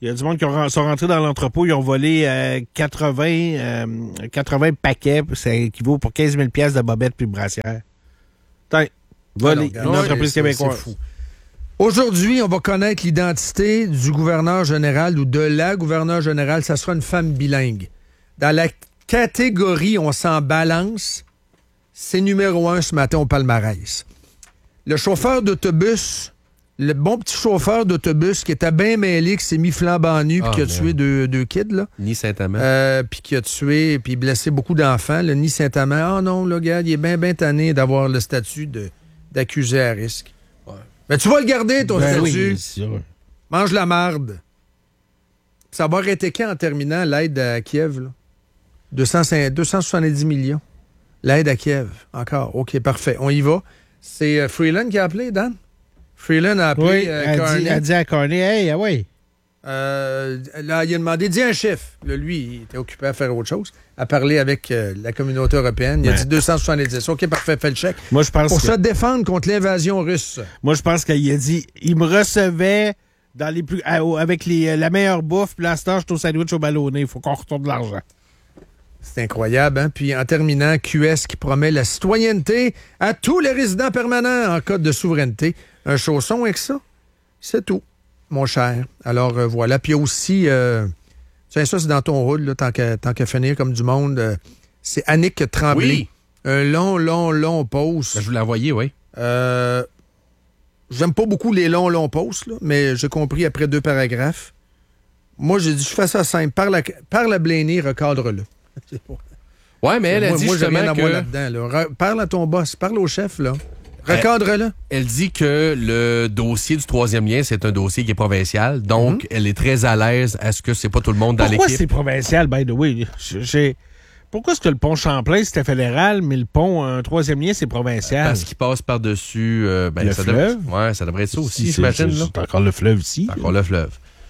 [SPEAKER 3] Il y a du monde qui ont, sont rentrés dans l'entrepôt, ils ont volé euh, quatre-vingts, euh, quatre-vingts paquets, ça équivaut pour quinze mille piastres de bobettes puis de brassières. Tiens, volé,
[SPEAKER 1] Ah non,
[SPEAKER 3] une
[SPEAKER 1] non,
[SPEAKER 3] entreprise
[SPEAKER 1] c'est-
[SPEAKER 3] québécoise.
[SPEAKER 1] c'est fou. Aujourd'hui, on va connaître l'identité du gouverneur général ou de la gouverneure générale. Ça sera une femme bilingue. Dans la catégorie on s'en balance, c'est numéro un ce matin au palmarès. Le chauffeur d'autobus, le bon petit chauffeur d'autobus qui était bien mêlé, qui s'est mis flambant nu puis
[SPEAKER 2] Ah,
[SPEAKER 1] qui a
[SPEAKER 2] merde.
[SPEAKER 1] tué deux, deux kids, là.
[SPEAKER 2] Ni Saint-Amand.
[SPEAKER 1] Euh, puis qui a tué puis blessé beaucoup d'enfants. Le Nid Saint-Amand, oh non, le gars, il est bien, bien tanné d'avoir le statut de, d'accusé à risque. Ouais. Mais tu vas le garder, ton
[SPEAKER 3] Ben
[SPEAKER 1] statut.
[SPEAKER 3] oui, c'est sûr.
[SPEAKER 1] Mange la marde. Ça va arrêter quand en terminant l'aide à Kiev, là? deux cent cinq deux cent soixante-dix millions. L'aide à Kiev, encore. OK, parfait. On y va. C'est euh, Freeland qui a appelé, Dan? Freeland a appelé
[SPEAKER 3] Oui,
[SPEAKER 1] euh,
[SPEAKER 3] elle, dit,
[SPEAKER 1] Carney.
[SPEAKER 3] elle dit à Carney, hey, ah ouais.
[SPEAKER 1] Euh, là, il a demandé, dis un chiffre. Là, lui, il était occupé à faire autre chose, à parler avec euh, la communauté européenne. Il a
[SPEAKER 3] Ouais.
[SPEAKER 1] dit deux cent soixante-dix. OK, parfait, fais le chèque.
[SPEAKER 3] Moi, je pense
[SPEAKER 1] Pour
[SPEAKER 3] que,
[SPEAKER 1] se défendre contre l'invasion russe.
[SPEAKER 3] moi, je pense qu'il a dit, il me recevait dans les plus, à- au- avec les, la meilleure bouffe, puis là, ce temps, je suis au sandwich au ballonné. Il faut qu'on retourne de l'argent.
[SPEAKER 1] C'est incroyable, hein? Puis en terminant, Q S qui promet la citoyenneté à tous les résidents permanents en cas de souveraineté. Un chausson avec ça, c'est tout, mon cher. Alors euh, voilà. Puis aussi, euh, tiens, ça c'est dans ton hood, là, tant qu'à tant qu'à finir comme du monde. euh, c'est Annick Tremblay.
[SPEAKER 2] Oui.
[SPEAKER 1] Un long, long, long post.
[SPEAKER 2] Ben, je vous l'ai envoyé, oui.
[SPEAKER 1] Euh, J'aime pas beaucoup les longs, longs posts, là, mais j'ai compris après deux paragraphes. Moi, j'ai dit, je fais ça simple. Parle à, parle à Blaney, recadre-le. C'est pas-
[SPEAKER 2] Ouais, mais elle a
[SPEAKER 1] moi,
[SPEAKER 2] dit
[SPEAKER 1] moi, j'ai rien
[SPEAKER 2] justement
[SPEAKER 1] à voir
[SPEAKER 2] que...
[SPEAKER 1] là-dedans. Là. Re- Parle à ton boss, parle au chef, là. Recadre-le.
[SPEAKER 2] Elle dit que le dossier du troisième lien, c'est un dossier qui est provincial. Donc, elle est très à l'aise à ce que c'est pas tout le monde dans
[SPEAKER 3] Pourquoi
[SPEAKER 2] l'équipe.
[SPEAKER 3] c'est provincial, by the way? J'ai... Pourquoi est-ce que le pont Champlain, c'était fédéral, mais le pont, un troisième lien, c'est provincial?
[SPEAKER 2] Parce qu'il passe par-dessus... euh, ben,
[SPEAKER 3] Le
[SPEAKER 2] ça
[SPEAKER 3] fleuve?
[SPEAKER 2] Devrait, ouais, ça devrait être ça aussi,
[SPEAKER 3] Si,
[SPEAKER 2] j'imagine.
[SPEAKER 3] c'est,
[SPEAKER 2] là.
[SPEAKER 3] c'est encore le fleuve ici.
[SPEAKER 2] C'est encore le fleuve.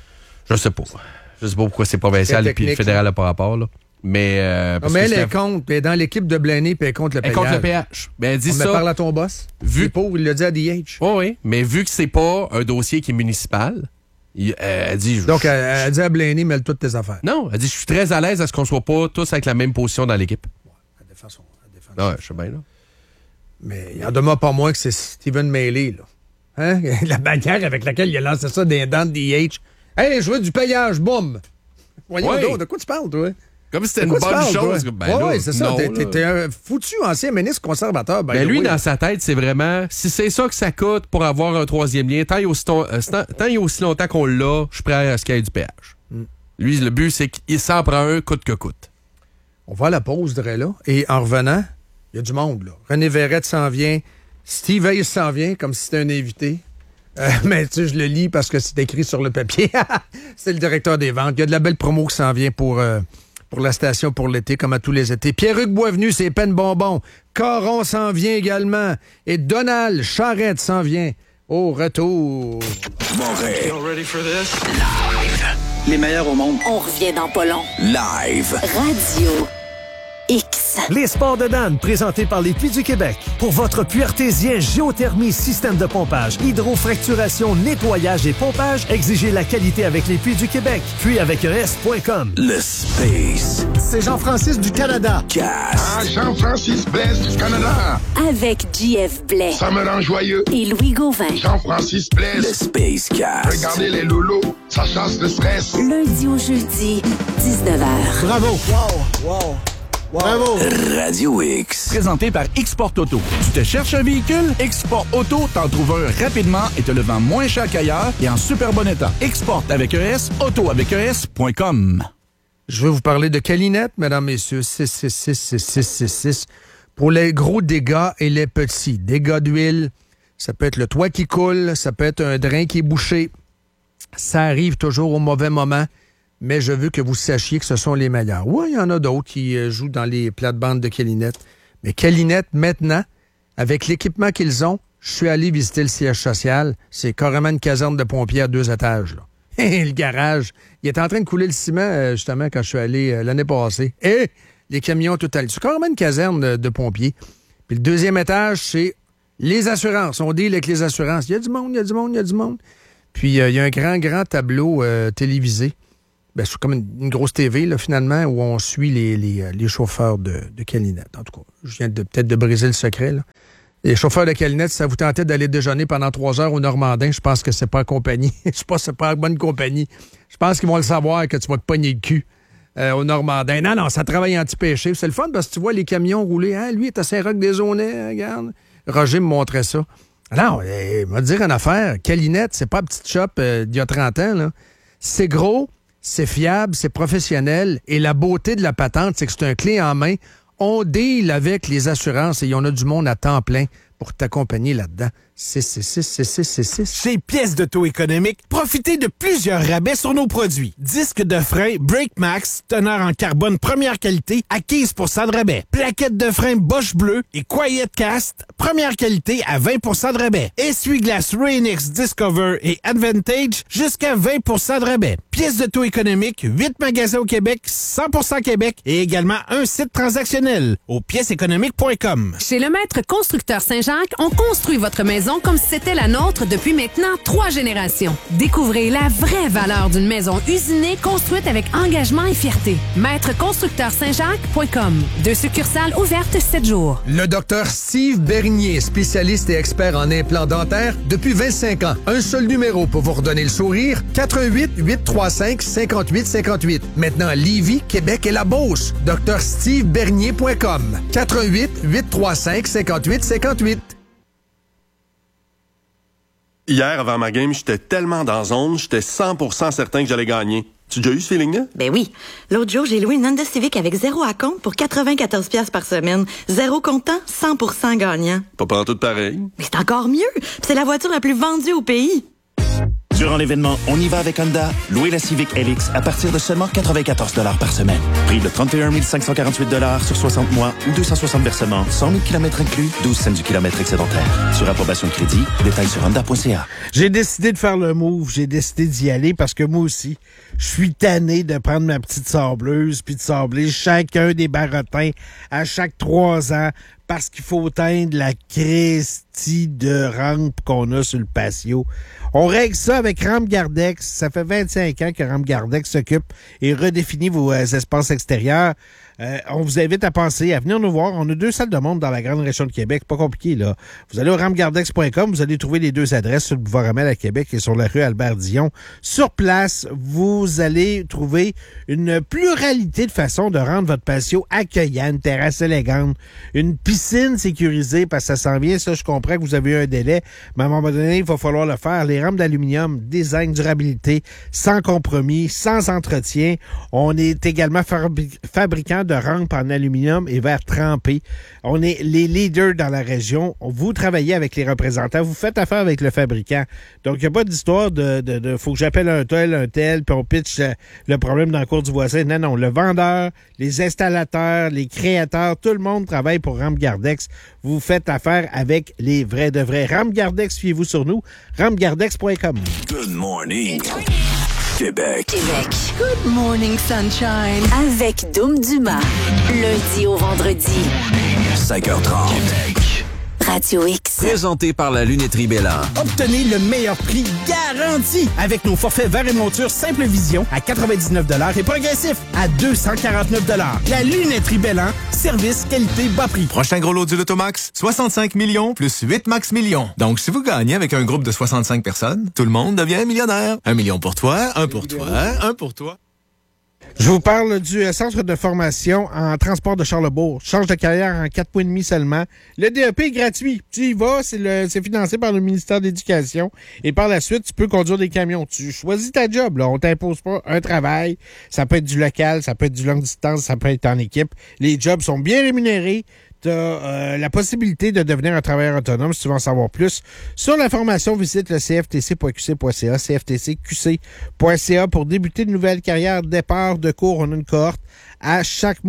[SPEAKER 2] Je sais pas. Je sais pas pourquoi c'est provincial
[SPEAKER 1] C'est
[SPEAKER 2] et puis
[SPEAKER 1] technique,
[SPEAKER 2] fédéral n'a pas rapport, là. Mais... Euh,
[SPEAKER 1] Non,
[SPEAKER 2] parce
[SPEAKER 1] mais
[SPEAKER 2] que
[SPEAKER 1] elle
[SPEAKER 2] c'est
[SPEAKER 1] est contre. Elle est dans l'équipe de Blaney, puis elle est contre le
[SPEAKER 2] elle
[SPEAKER 1] péage.
[SPEAKER 2] compte le péage. Ben, elle dit
[SPEAKER 1] On me
[SPEAKER 2] ça...
[SPEAKER 1] parle à ton boss.
[SPEAKER 2] Vu-
[SPEAKER 1] Il est pauvre, il l'a dit à D H.
[SPEAKER 2] Oh, oui, mais vu que c'est pas un dossier qui est municipal, il- euh, elle dit... je-
[SPEAKER 1] Donc, elle, elle dit à Blaney, mêle toutes tes affaires.
[SPEAKER 2] Non, elle dit, je suis très à l'aise à ce qu'on soit pas tous avec la même position dans l'équipe.
[SPEAKER 1] Elle défend son- elle défend
[SPEAKER 2] Ah
[SPEAKER 1] son-
[SPEAKER 2] ouais, je sais bien, là.
[SPEAKER 1] Mais il en demeure pas moins que c'est Stephen Mailey, là. Hein? La bannière avec laquelle il a lancé ça des dents de D H. Hey, je veux du payage, boum! Voyons
[SPEAKER 2] Ouais.
[SPEAKER 1] donc, de quoi tu parles, toi?
[SPEAKER 2] Comme si
[SPEAKER 1] De
[SPEAKER 2] c'était une
[SPEAKER 1] quoi tu
[SPEAKER 2] bonne
[SPEAKER 1] parles,
[SPEAKER 2] chose.
[SPEAKER 1] toi?
[SPEAKER 2] Ben
[SPEAKER 1] ouais,
[SPEAKER 2] là,
[SPEAKER 1] ouais, c'est ça.
[SPEAKER 2] non,
[SPEAKER 1] T'es,
[SPEAKER 2] là.
[SPEAKER 1] t'es- t'es un foutu ancien ministre conservateur. by
[SPEAKER 2] Ben
[SPEAKER 1] the
[SPEAKER 2] lui,
[SPEAKER 1] way.
[SPEAKER 2] dans sa tête, c'est vraiment, si c'est ça que ça coûte pour avoir un troisième lien, tant il y a aussi, ton- euh, tant- tant il y a aussi longtemps qu'on l'a, je suis prêt à ce qu'il y ait du péage.
[SPEAKER 1] Mm.
[SPEAKER 2] Lui, le but, c'est qu'il s'en prend un coûte que coûte.
[SPEAKER 1] On va à la pause, de là. Et en revenant, il y a du monde, là. René Verrette s'en vient. Steve Hayes s'en vient, comme si c'était un invité. Euh, mais tu sais, je le lis parce que c'est écrit sur le papier. C'est le directeur des ventes. Il y a de la belle promo qui s'en vient pour, euh, pour la station pour l'été, comme à tous les étés. Pierre-Hugues Boisvenu, c'est peine bonbon. Caron s'en vient également. Et Donald Charrette s'en vient au retour.
[SPEAKER 5] Les meilleurs au monde.
[SPEAKER 6] On revient dans pas long.
[SPEAKER 5] Live.
[SPEAKER 6] Radio X.
[SPEAKER 7] Les sports de Dan, présentés par les Puits du Québec. Pour votre puits artésien, géothermie, système de pompage, hydrofracturation, nettoyage et pompage, exigez la qualité avec les Puits du Québec. Puis avec un S point com.
[SPEAKER 5] Le Space
[SPEAKER 7] C'est Jean-Francis du Canada.
[SPEAKER 5] Cast.
[SPEAKER 8] Ah, Jean-Francis Blaise du Canada.
[SPEAKER 6] Avec J F Blais
[SPEAKER 8] Ça me rend joyeux.
[SPEAKER 6] et Louis Gauvin.
[SPEAKER 8] Jean-Francis
[SPEAKER 5] Le
[SPEAKER 8] Blaise.
[SPEAKER 5] Space Cast.
[SPEAKER 8] Regardez les lolos, ça chasse le stress.
[SPEAKER 6] Lundi au jeudi, dix-neuf heures.
[SPEAKER 7] Bravo.
[SPEAKER 3] Bravo!
[SPEAKER 5] Radio X.
[SPEAKER 9] Présenté par Export Auto. Tu te cherches un véhicule? Export Auto t'en trouve un rapidement et te le vend moins cher qu'ailleurs et en super bon état. Export avec un S, auto avec un S point com.
[SPEAKER 1] Je veux vous parler de Calinette, mesdames, messieurs. six six six six six six six. Pour les gros dégâts et les petits. Dégâts d'huile, ça peut être le toit qui coule, ça peut être un drain qui est bouché. Ça arrive toujours au mauvais moment, mais je veux que vous sachiez que ce sont les meilleurs. Oui, il y en a d'autres qui euh, jouent dans les plates-bandes de Calinette. Mais Calinette, maintenant, avec l'équipement qu'ils ont, je suis allé visiter le siège social. C'est carrément une caserne de pompiers à deux étages, là. Et le garage, il est en train de couler le ciment, euh, justement, quand je suis allé euh, l'année passée. Et les camions tout à l'heure. C'est carrément une caserne de, de pompiers. Puis le deuxième étage, c'est les assurances. On deal avec les assurances. Il y a du monde, il y a du monde, il y a du monde. Puis, il euh, y a un grand, grand tableau euh, télévisé. Ben, c'est comme une, une grosse T V, là, finalement, où on suit les, les, les chauffeurs de, de Calinette. En tout cas, je viens de, peut-être de briser le secret, là. Les chauffeurs de Calinette, si ça vous tentait d'aller déjeuner pendant trois heures au Normandin, je pense que c'est pas en compagnie. Je pense que c'est pas en bonne compagnie. Je pense qu'ils vont le savoir que tu vas te pogner le cul euh, au Normandin. Non, non, ça travaille anti-péché. C'est le fun parce que tu vois les camions rouler. Hein, lui, il est à Saint-Roch-des-Aunais, regarde. Roger me montrait ça. Alors, il m'a dire une affaire. Calinette, c'est pas une petite shop euh, d'il y a trente ans, là. C'est gros, c'est fiable, c'est professionnel. Et la beauté de la patente, c'est que c'est un clé en main. On deal avec les assurances et il y en a du monde à temps plein pour t'accompagner là-dedans. six six six six six six six.
[SPEAKER 10] Chez Pièces d'Auto Économique, profitez de plusieurs rabais sur nos produits. Disque de frein Brake Max, teneur en carbone première qualité à quinze pour cent de rabais. Plaquettes de frein Bosch Bleu et Quiet Cast, première qualité à vingt pour cent de rabais. Essuie-glace Rain-X Discover et Advantage, jusqu'à vingt pour cent de rabais. Pièces d'Auto Économique, huit magasins au Québec, cent pour cent Québec et également un site transactionnel au pièces économiques point com.
[SPEAKER 11] Chez le maître constructeur Saint-Jacques, on construit votre maison comme si c'était la nôtre depuis maintenant trois générations. Découvrez la vraie valeur d'une maison usinée construite avec engagement et fierté. maître constructeur saint jacques point com. Deux succursales ouvertes sept jours.
[SPEAKER 12] Le docteur Steve Bernier, spécialiste et expert en implants dentaires depuis vingt-cinq ans. Un seul numéro pour vous redonner le sourire, quatre un huit, huit trois cinq, cinq huit cinq huit. Maintenant à Lévis, Québec et la Beauce. docteur steve bernier point com. quatre un huit, huit trois cinq, cinq huit cinq huit.
[SPEAKER 13] Hier, avant ma game, j'étais tellement dans zone, j'étais cent pour cent certain que j'allais gagner. Tu as déjà eu ce feeling-là?
[SPEAKER 14] Ben oui. L'autre jour, j'ai loué une Honda Civic avec zéro à compte pour quatre-vingt-quatorze dollars par semaine. Zéro comptant, cent pour cent gagnant.
[SPEAKER 13] Pas pantoute pareil.
[SPEAKER 14] Mais c'est encore mieux. Puis c'est la voiture la plus vendue au pays.
[SPEAKER 15] Durant l'événement On y va avec Honda, louez la Civic L X à partir de seulement quatre-vingt-quatorze dollars par semaine. Prix de trente et un mille cinq cent quarante-huit dollars sur soixante mois ou deux cent soixante versements, cent mille kilomètres inclus, douze cents du kilomètre excédentaire. Sur approbation de crédit, détails sur honda point c a.
[SPEAKER 3] J'ai décidé de faire le move, j'ai décidé d'y aller parce que moi aussi, je suis tanné de prendre ma petite sableuse puis de sabler chacun des barottins à chaque trois ans parce qu'il faut teindre la christie de rampe qu'on a sur le patio. On règle ça avec Rampe Gardex. Ça fait vingt-cinq ans que Rampe Gardex s'occupe et redéfinit vos euh, espaces extérieurs. Euh, on vous invite à penser, à venir nous voir. On a deux salles de monde dans la grande région de Québec. Pas compliqué, là. Vous allez au rampe gardex point com, vous allez trouver les deux adresses sur le boulevard Amel à Québec et sur la rue Albert-Dion. Sur place, vous allez trouver une pluralité de façons de rendre votre patio accueillant, une terrasse élégante, une piscine sécurisée, parce que ça s'en vient. Ça, je comprends que vous avez eu un délai, mais à un moment donné, il va falloir le faire. Les rampes d'aluminium, design, durabilité, sans compromis, sans entretien. On est également fabri- fabricant de rampes en aluminium et verre trempé. On est les leaders dans la région. Vous travaillez avec les représentants. Vous faites affaire avec le fabricant. Donc, il n'y a pas d'histoire de, de, de faut que j'appelle un tel, un tel, puis on pitch euh, le problème dans le cours du voisin. Non, non. Le vendeur, les installateurs, les créateurs, tout le monde travaille pour Rampe Gardex. Vous faites affaire avec les vrais de vrais. Rampe Gardex, fiez-vous sur nous. rampe gardex point com.
[SPEAKER 5] Good morning. Québec.
[SPEAKER 6] Québec. Good morning, sunshine. Avec Dom Dumas. Lundi au vendredi.
[SPEAKER 5] cinq heures trente.
[SPEAKER 6] Radio X.
[SPEAKER 16] Présenté par la lunetterie Bélan.
[SPEAKER 10] Obtenez le meilleur prix garanti avec nos forfaits verre et monture Simple Vision à quatre-vingt-dix-neuf dollars et progressif à deux cent quarante-neuf dollars. La lunetterie Bélan, service, qualité, bas prix.
[SPEAKER 17] Prochain gros lot du Lotomax, soixante-cinq millions plus huit max millions. Donc, si vous gagnez avec un groupe de soixante-cinq personnes, tout le monde devient millionnaire. Un million pour toi, un pour toi, un pour toi.
[SPEAKER 3] Je vous parle du euh, centre de formation en transport de Charlesbourg. Change de carrière en quatre mois et demi seulement. Le D E P est gratuit. Tu y vas, c'est, le, c'est financé par le ministère de l'Éducation. Et par la suite, tu peux conduire des camions. Tu choisis ta job, là. On t'impose pas un travail. Ça peut être du local, ça peut être du longue distance, ça peut être en équipe. Les jobs sont bien rémunérés. Tu as euh, la possibilité de devenir un travailleur autonome si tu veux en savoir plus. Sur la formation, visite le c f t c point q c point c a, c f t c q c point c a pour débuter de nouvelles carrières. Départ de cours, on a une cohorte à chaque mois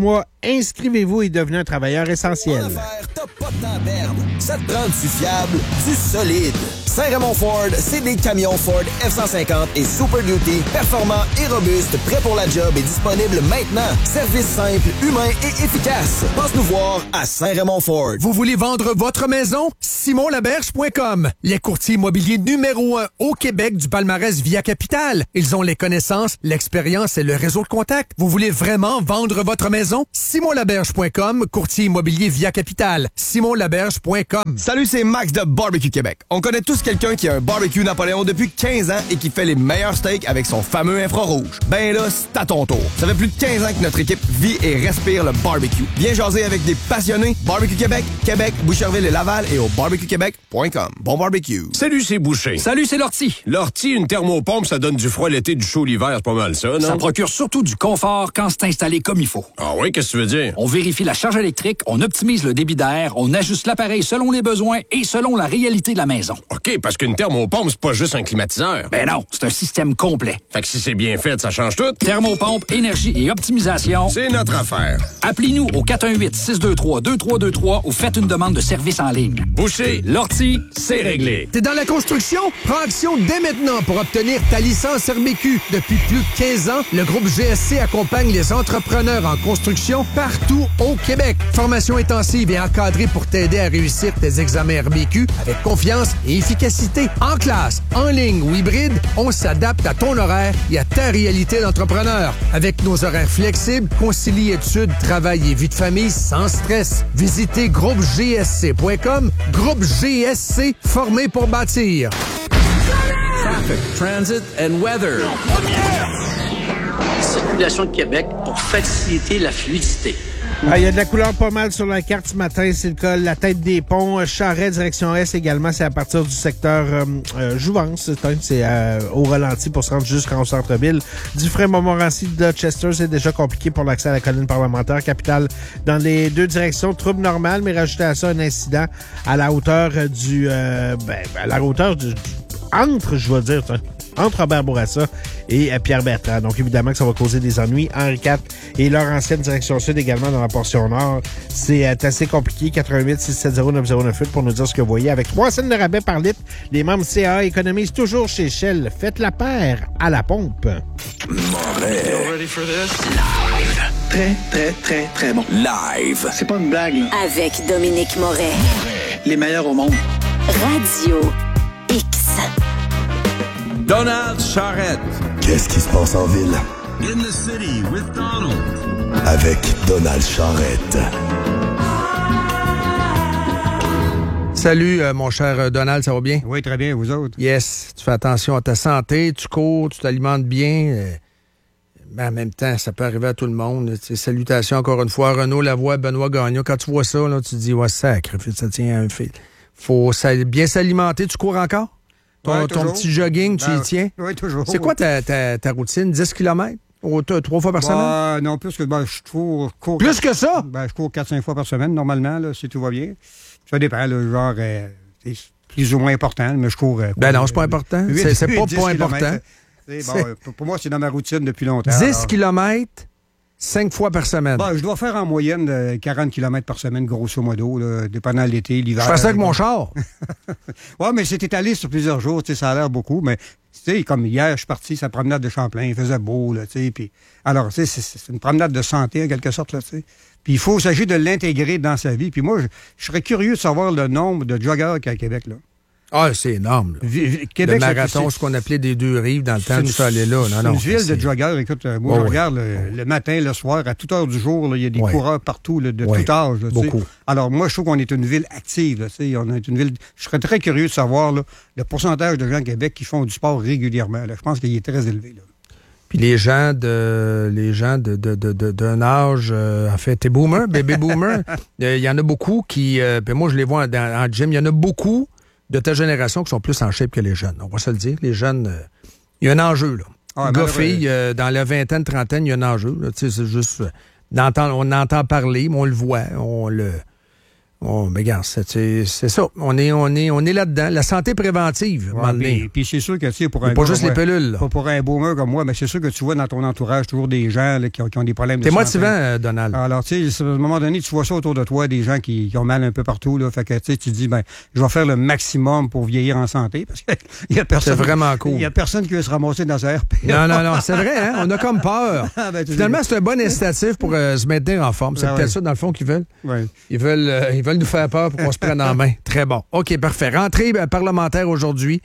[SPEAKER 3] Inscrivez-vous et devenez un travailleur essentiel.
[SPEAKER 18] T'as pas de temps à perdre. Ça te prend du fiable, du solide. Saint-Raymond Ford, c'est des camions Ford F cent cinquante et Super Duty, performants et robustes, prêts pour la job et disponibles maintenant. Service simple, humain et efficace. Passe nous voir à Saint-Raymond Ford.
[SPEAKER 12] Vous voulez vendre votre maison? simon laberge point com. Les courtiers immobiliers numéro un au Québec du palmarès Via Capital. Ils ont les connaissances, l'expérience et le réseau de contacts. Vous voulez vraiment vendre votre maison? simon laberge point com, courtier immobilier Via Capital. simon laberge point com.
[SPEAKER 18] Salut, c'est Max de Barbecue Québec. On connaît tous quelqu'un qui a un barbecue Napoléon depuis quinze ans et qui fait les meilleurs steaks avec son fameux infrarouge. Ben là, c'est à ton tour. Ça fait plus de quinze ans que notre équipe vit et respire le barbecue. Viens jaser avec des passionnés. Barbecue Québec, Québec, Boucherville et Laval et au barbecue québec point com. Bon barbecue.
[SPEAKER 19] Salut, c'est Boucher.
[SPEAKER 20] Salut, c'est Lortie.
[SPEAKER 19] Lortie, une thermopompe, ça donne du froid l'été, du chaud l'hiver, c'est pas mal ça, non?
[SPEAKER 20] Ça procure surtout du confort quand c'est installé comme il faut.
[SPEAKER 19] Ah oui, qu'est-ce que tu veux dire?
[SPEAKER 20] On vérifie la charge électrique, on optimise le débit d'air, on ajuste l'appareil selon les besoins et selon la réalité de la maison.
[SPEAKER 19] OK, parce qu'une thermopompe, c'est pas juste un climatiseur.
[SPEAKER 20] Ben non, c'est un système complet.
[SPEAKER 19] Fait que si c'est bien fait, ça change tout.
[SPEAKER 20] Thermopompe, énergie et optimisation.
[SPEAKER 19] C'est notre affaire.
[SPEAKER 20] Appelez-nous au quatre un huit, six deux trois, deux trois deux trois ou faites une demande de service en ligne.
[SPEAKER 19] Boucher,
[SPEAKER 20] Lortie,
[SPEAKER 19] c'est réglé.
[SPEAKER 12] T'es dans la construction? Prends action dès maintenant pour obtenir ta licence R B Q. Depuis plus de quinze ans, le groupe G S C accompagne les entrepreneurs en construction partout au Québec. Formation intensive et encadrée pour t'aider à réussir tes examens R B Q avec confiance et efficacité. En classe, en ligne ou hybride, on s'adapte à ton horaire et à ta réalité d'entrepreneur. Avec nos horaires flexibles, concilie études, travail et vie de famille sans stress. Visitez groupe G S C point com. Groupe G S C, formé pour bâtir.
[SPEAKER 16] Traffic, transit and weather.
[SPEAKER 21] Circulation de Québec pour faciliter la fluidité.
[SPEAKER 3] Ah, il y a de la couleur pas mal sur la carte ce matin. C'est le cas. La tête des ponts, Charret, direction Est également. C'est à partir du secteur euh, euh, Jouvence. C'est euh, au ralenti pour se rendre jusqu'en centre-ville. Dufresne-Montmorency de Chester, c'est déjà compliqué pour l'accès à la colline parlementaire. Capitale dans les deux directions. Trouble normal, mais rajouter à ça un incident à la hauteur du... Euh, ben, à la hauteur du... entre, je vais dire, entre Robert Bourassa et Pierre Bertrand. Donc, évidemment que ça va causer des ennuis. Henri quatre et leur ancienne direction sud également dans la portion nord. C'est assez compliqué. quatre un huit, six sept zéro, neuf zéro neuf huit pour nous dire ce que vous voyez. Avec trois cents de rabais par litre, les membres C A A économisent toujours chez Shell. Faites la paire à la pompe.
[SPEAKER 5] Ready for this? Live. Très, très, très, très bon. Live. C'est pas une blague, là.
[SPEAKER 6] Avec Dominique Moret.
[SPEAKER 5] Les meilleurs au monde.
[SPEAKER 6] Radio X.
[SPEAKER 16] Donald Charrette.
[SPEAKER 22] Qu'est-ce qui se passe en ville?
[SPEAKER 5] In the city with Donald.
[SPEAKER 22] Avec Donald Charrette.
[SPEAKER 1] Salut, euh, mon cher Donald, ça va bien?
[SPEAKER 23] Oui, très bien, vous autres?
[SPEAKER 1] Yes, tu fais attention à ta santé, tu cours, tu t'alimentes bien. Euh, mais en même temps, ça peut arriver à tout le monde. T'sais, salutations encore une fois, Renaud Lavoie, Benoît Gagnon. Quand tu vois ça, là, tu te dis, ouais, sacré, ça tient à un fil. Faut bien s'alimenter. Tu cours encore? Ton,
[SPEAKER 23] ouais,
[SPEAKER 1] ton petit jogging, tu
[SPEAKER 23] ben,
[SPEAKER 1] y tiens?
[SPEAKER 23] Oui, toujours.
[SPEAKER 1] C'est quoi ta, ta, ta routine? dix kilomètres? Trois fois par
[SPEAKER 23] ben,
[SPEAKER 1] semaine?
[SPEAKER 23] Non, plus que ben, je cours, cours...
[SPEAKER 1] Plus que ça?
[SPEAKER 23] Ben, je cours quatre cinq fois par semaine, normalement, là, si tout va bien. Ça dépend, là, genre, euh, c'est plus ou moins important, mais je cours... Euh,
[SPEAKER 1] ben non, c'est pas important. C'est pas pas important.
[SPEAKER 23] Bon, pour moi, c'est dans ma routine depuis longtemps.
[SPEAKER 1] dix kilomètres, cinq fois par semaine.
[SPEAKER 23] Ben, je dois faire en moyenne de quarante kilomètres par semaine, grosso modo, là, dépendant de l'été, l'hiver.
[SPEAKER 1] Je fais ça avec mon char.
[SPEAKER 23] Oui, mais c'est étalé sur plusieurs jours, ça a l'air beaucoup, mais tu sais, comme hier, je suis parti sur la promenade de Champlain, il faisait beau, là, tu sais, puis alors, tu sais, c'est une promenade de santé, en quelque sorte, là, tu sais. Puis il faut s'agir de l'intégrer dans sa vie. Puis moi, je, je serais curieux de savoir le nombre de joggeurs qu'il y a à Québec, là.
[SPEAKER 1] Ah, c'est énorme.
[SPEAKER 23] V- Québec,
[SPEAKER 1] le marathon, ce qu'on appelait des deux rives dans le temps,
[SPEAKER 23] une,
[SPEAKER 1] tu suis allé là. Non,
[SPEAKER 23] c'est
[SPEAKER 1] non,
[SPEAKER 23] une ville de joggeurs. Écoute, moi,
[SPEAKER 1] ouais,
[SPEAKER 23] je
[SPEAKER 1] ouais.
[SPEAKER 23] regarde le, le matin, le soir, à toute heure du jour, il y a des
[SPEAKER 1] ouais.
[SPEAKER 23] coureurs partout, là, de
[SPEAKER 1] ouais.
[SPEAKER 23] tout âge. Là,
[SPEAKER 1] beaucoup.
[SPEAKER 23] Alors, moi, je trouve qu'on est une ville active. Là, on est une ville. Je serais très curieux de savoir là, le pourcentage de gens au Québec qui font du sport régulièrement. Là. Je pense qu'il est très élevé. Là.
[SPEAKER 1] Puis les gens de les gens de, de, de, de, d'un âge, euh, en fait, t'es boomer, bébé boomer, il euh, y en a beaucoup qui, euh, puis moi je les vois en, en gym, il y en a beaucoup de ta génération qui sont plus en shape que les jeunes. On va se le dire, les jeunes, il euh, y a un enjeu, là. Ah, Gars-filles, euh, dans la vingtaine, trentaine, il y a un enjeu. C'est juste, euh, on entend parler, mais on le voit, on le... Oh, mais regarde, c'est, c'est, c'est ça. On est, on est, on est là-dedans. La santé préventive,
[SPEAKER 23] ouais, puis, puis c'est sûr que, tu sais, pour un
[SPEAKER 1] pas juste les pelules, là.
[SPEAKER 23] Pour, pour un boomer comme moi, mais c'est sûr que tu vois dans ton entourage toujours des gens là, qui, ont, qui ont des problèmes de
[SPEAKER 1] T'es
[SPEAKER 23] santé.
[SPEAKER 1] T'es motivant, euh, Donald.
[SPEAKER 23] Alors, tu sais, à un moment donné, tu vois ça autour de toi, des gens qui, qui ont mal un peu partout, là. Fait que, tu sais, tu te dis, ben, je vais faire le maximum pour vieillir en santé, parce qu'il y a personne.
[SPEAKER 1] C'est vraiment cool.
[SPEAKER 23] Il y a personne qui veut se ramasser dans un R P.
[SPEAKER 1] Non, non, non, c'est vrai, hein. On a comme peur. Ah, ben, finalement, c'est un bon incitatif pour euh, se maintenir en forme. C'est ah, peut-être ouais. ça, dans le fond, qu'ils veulent.
[SPEAKER 23] Ouais.
[SPEAKER 1] Ils veulent, euh, ils veulent nous faire peur pour qu'on se prenne en main. Très bon. OK, parfait. Rentrée euh, parlementaire aujourd'hui.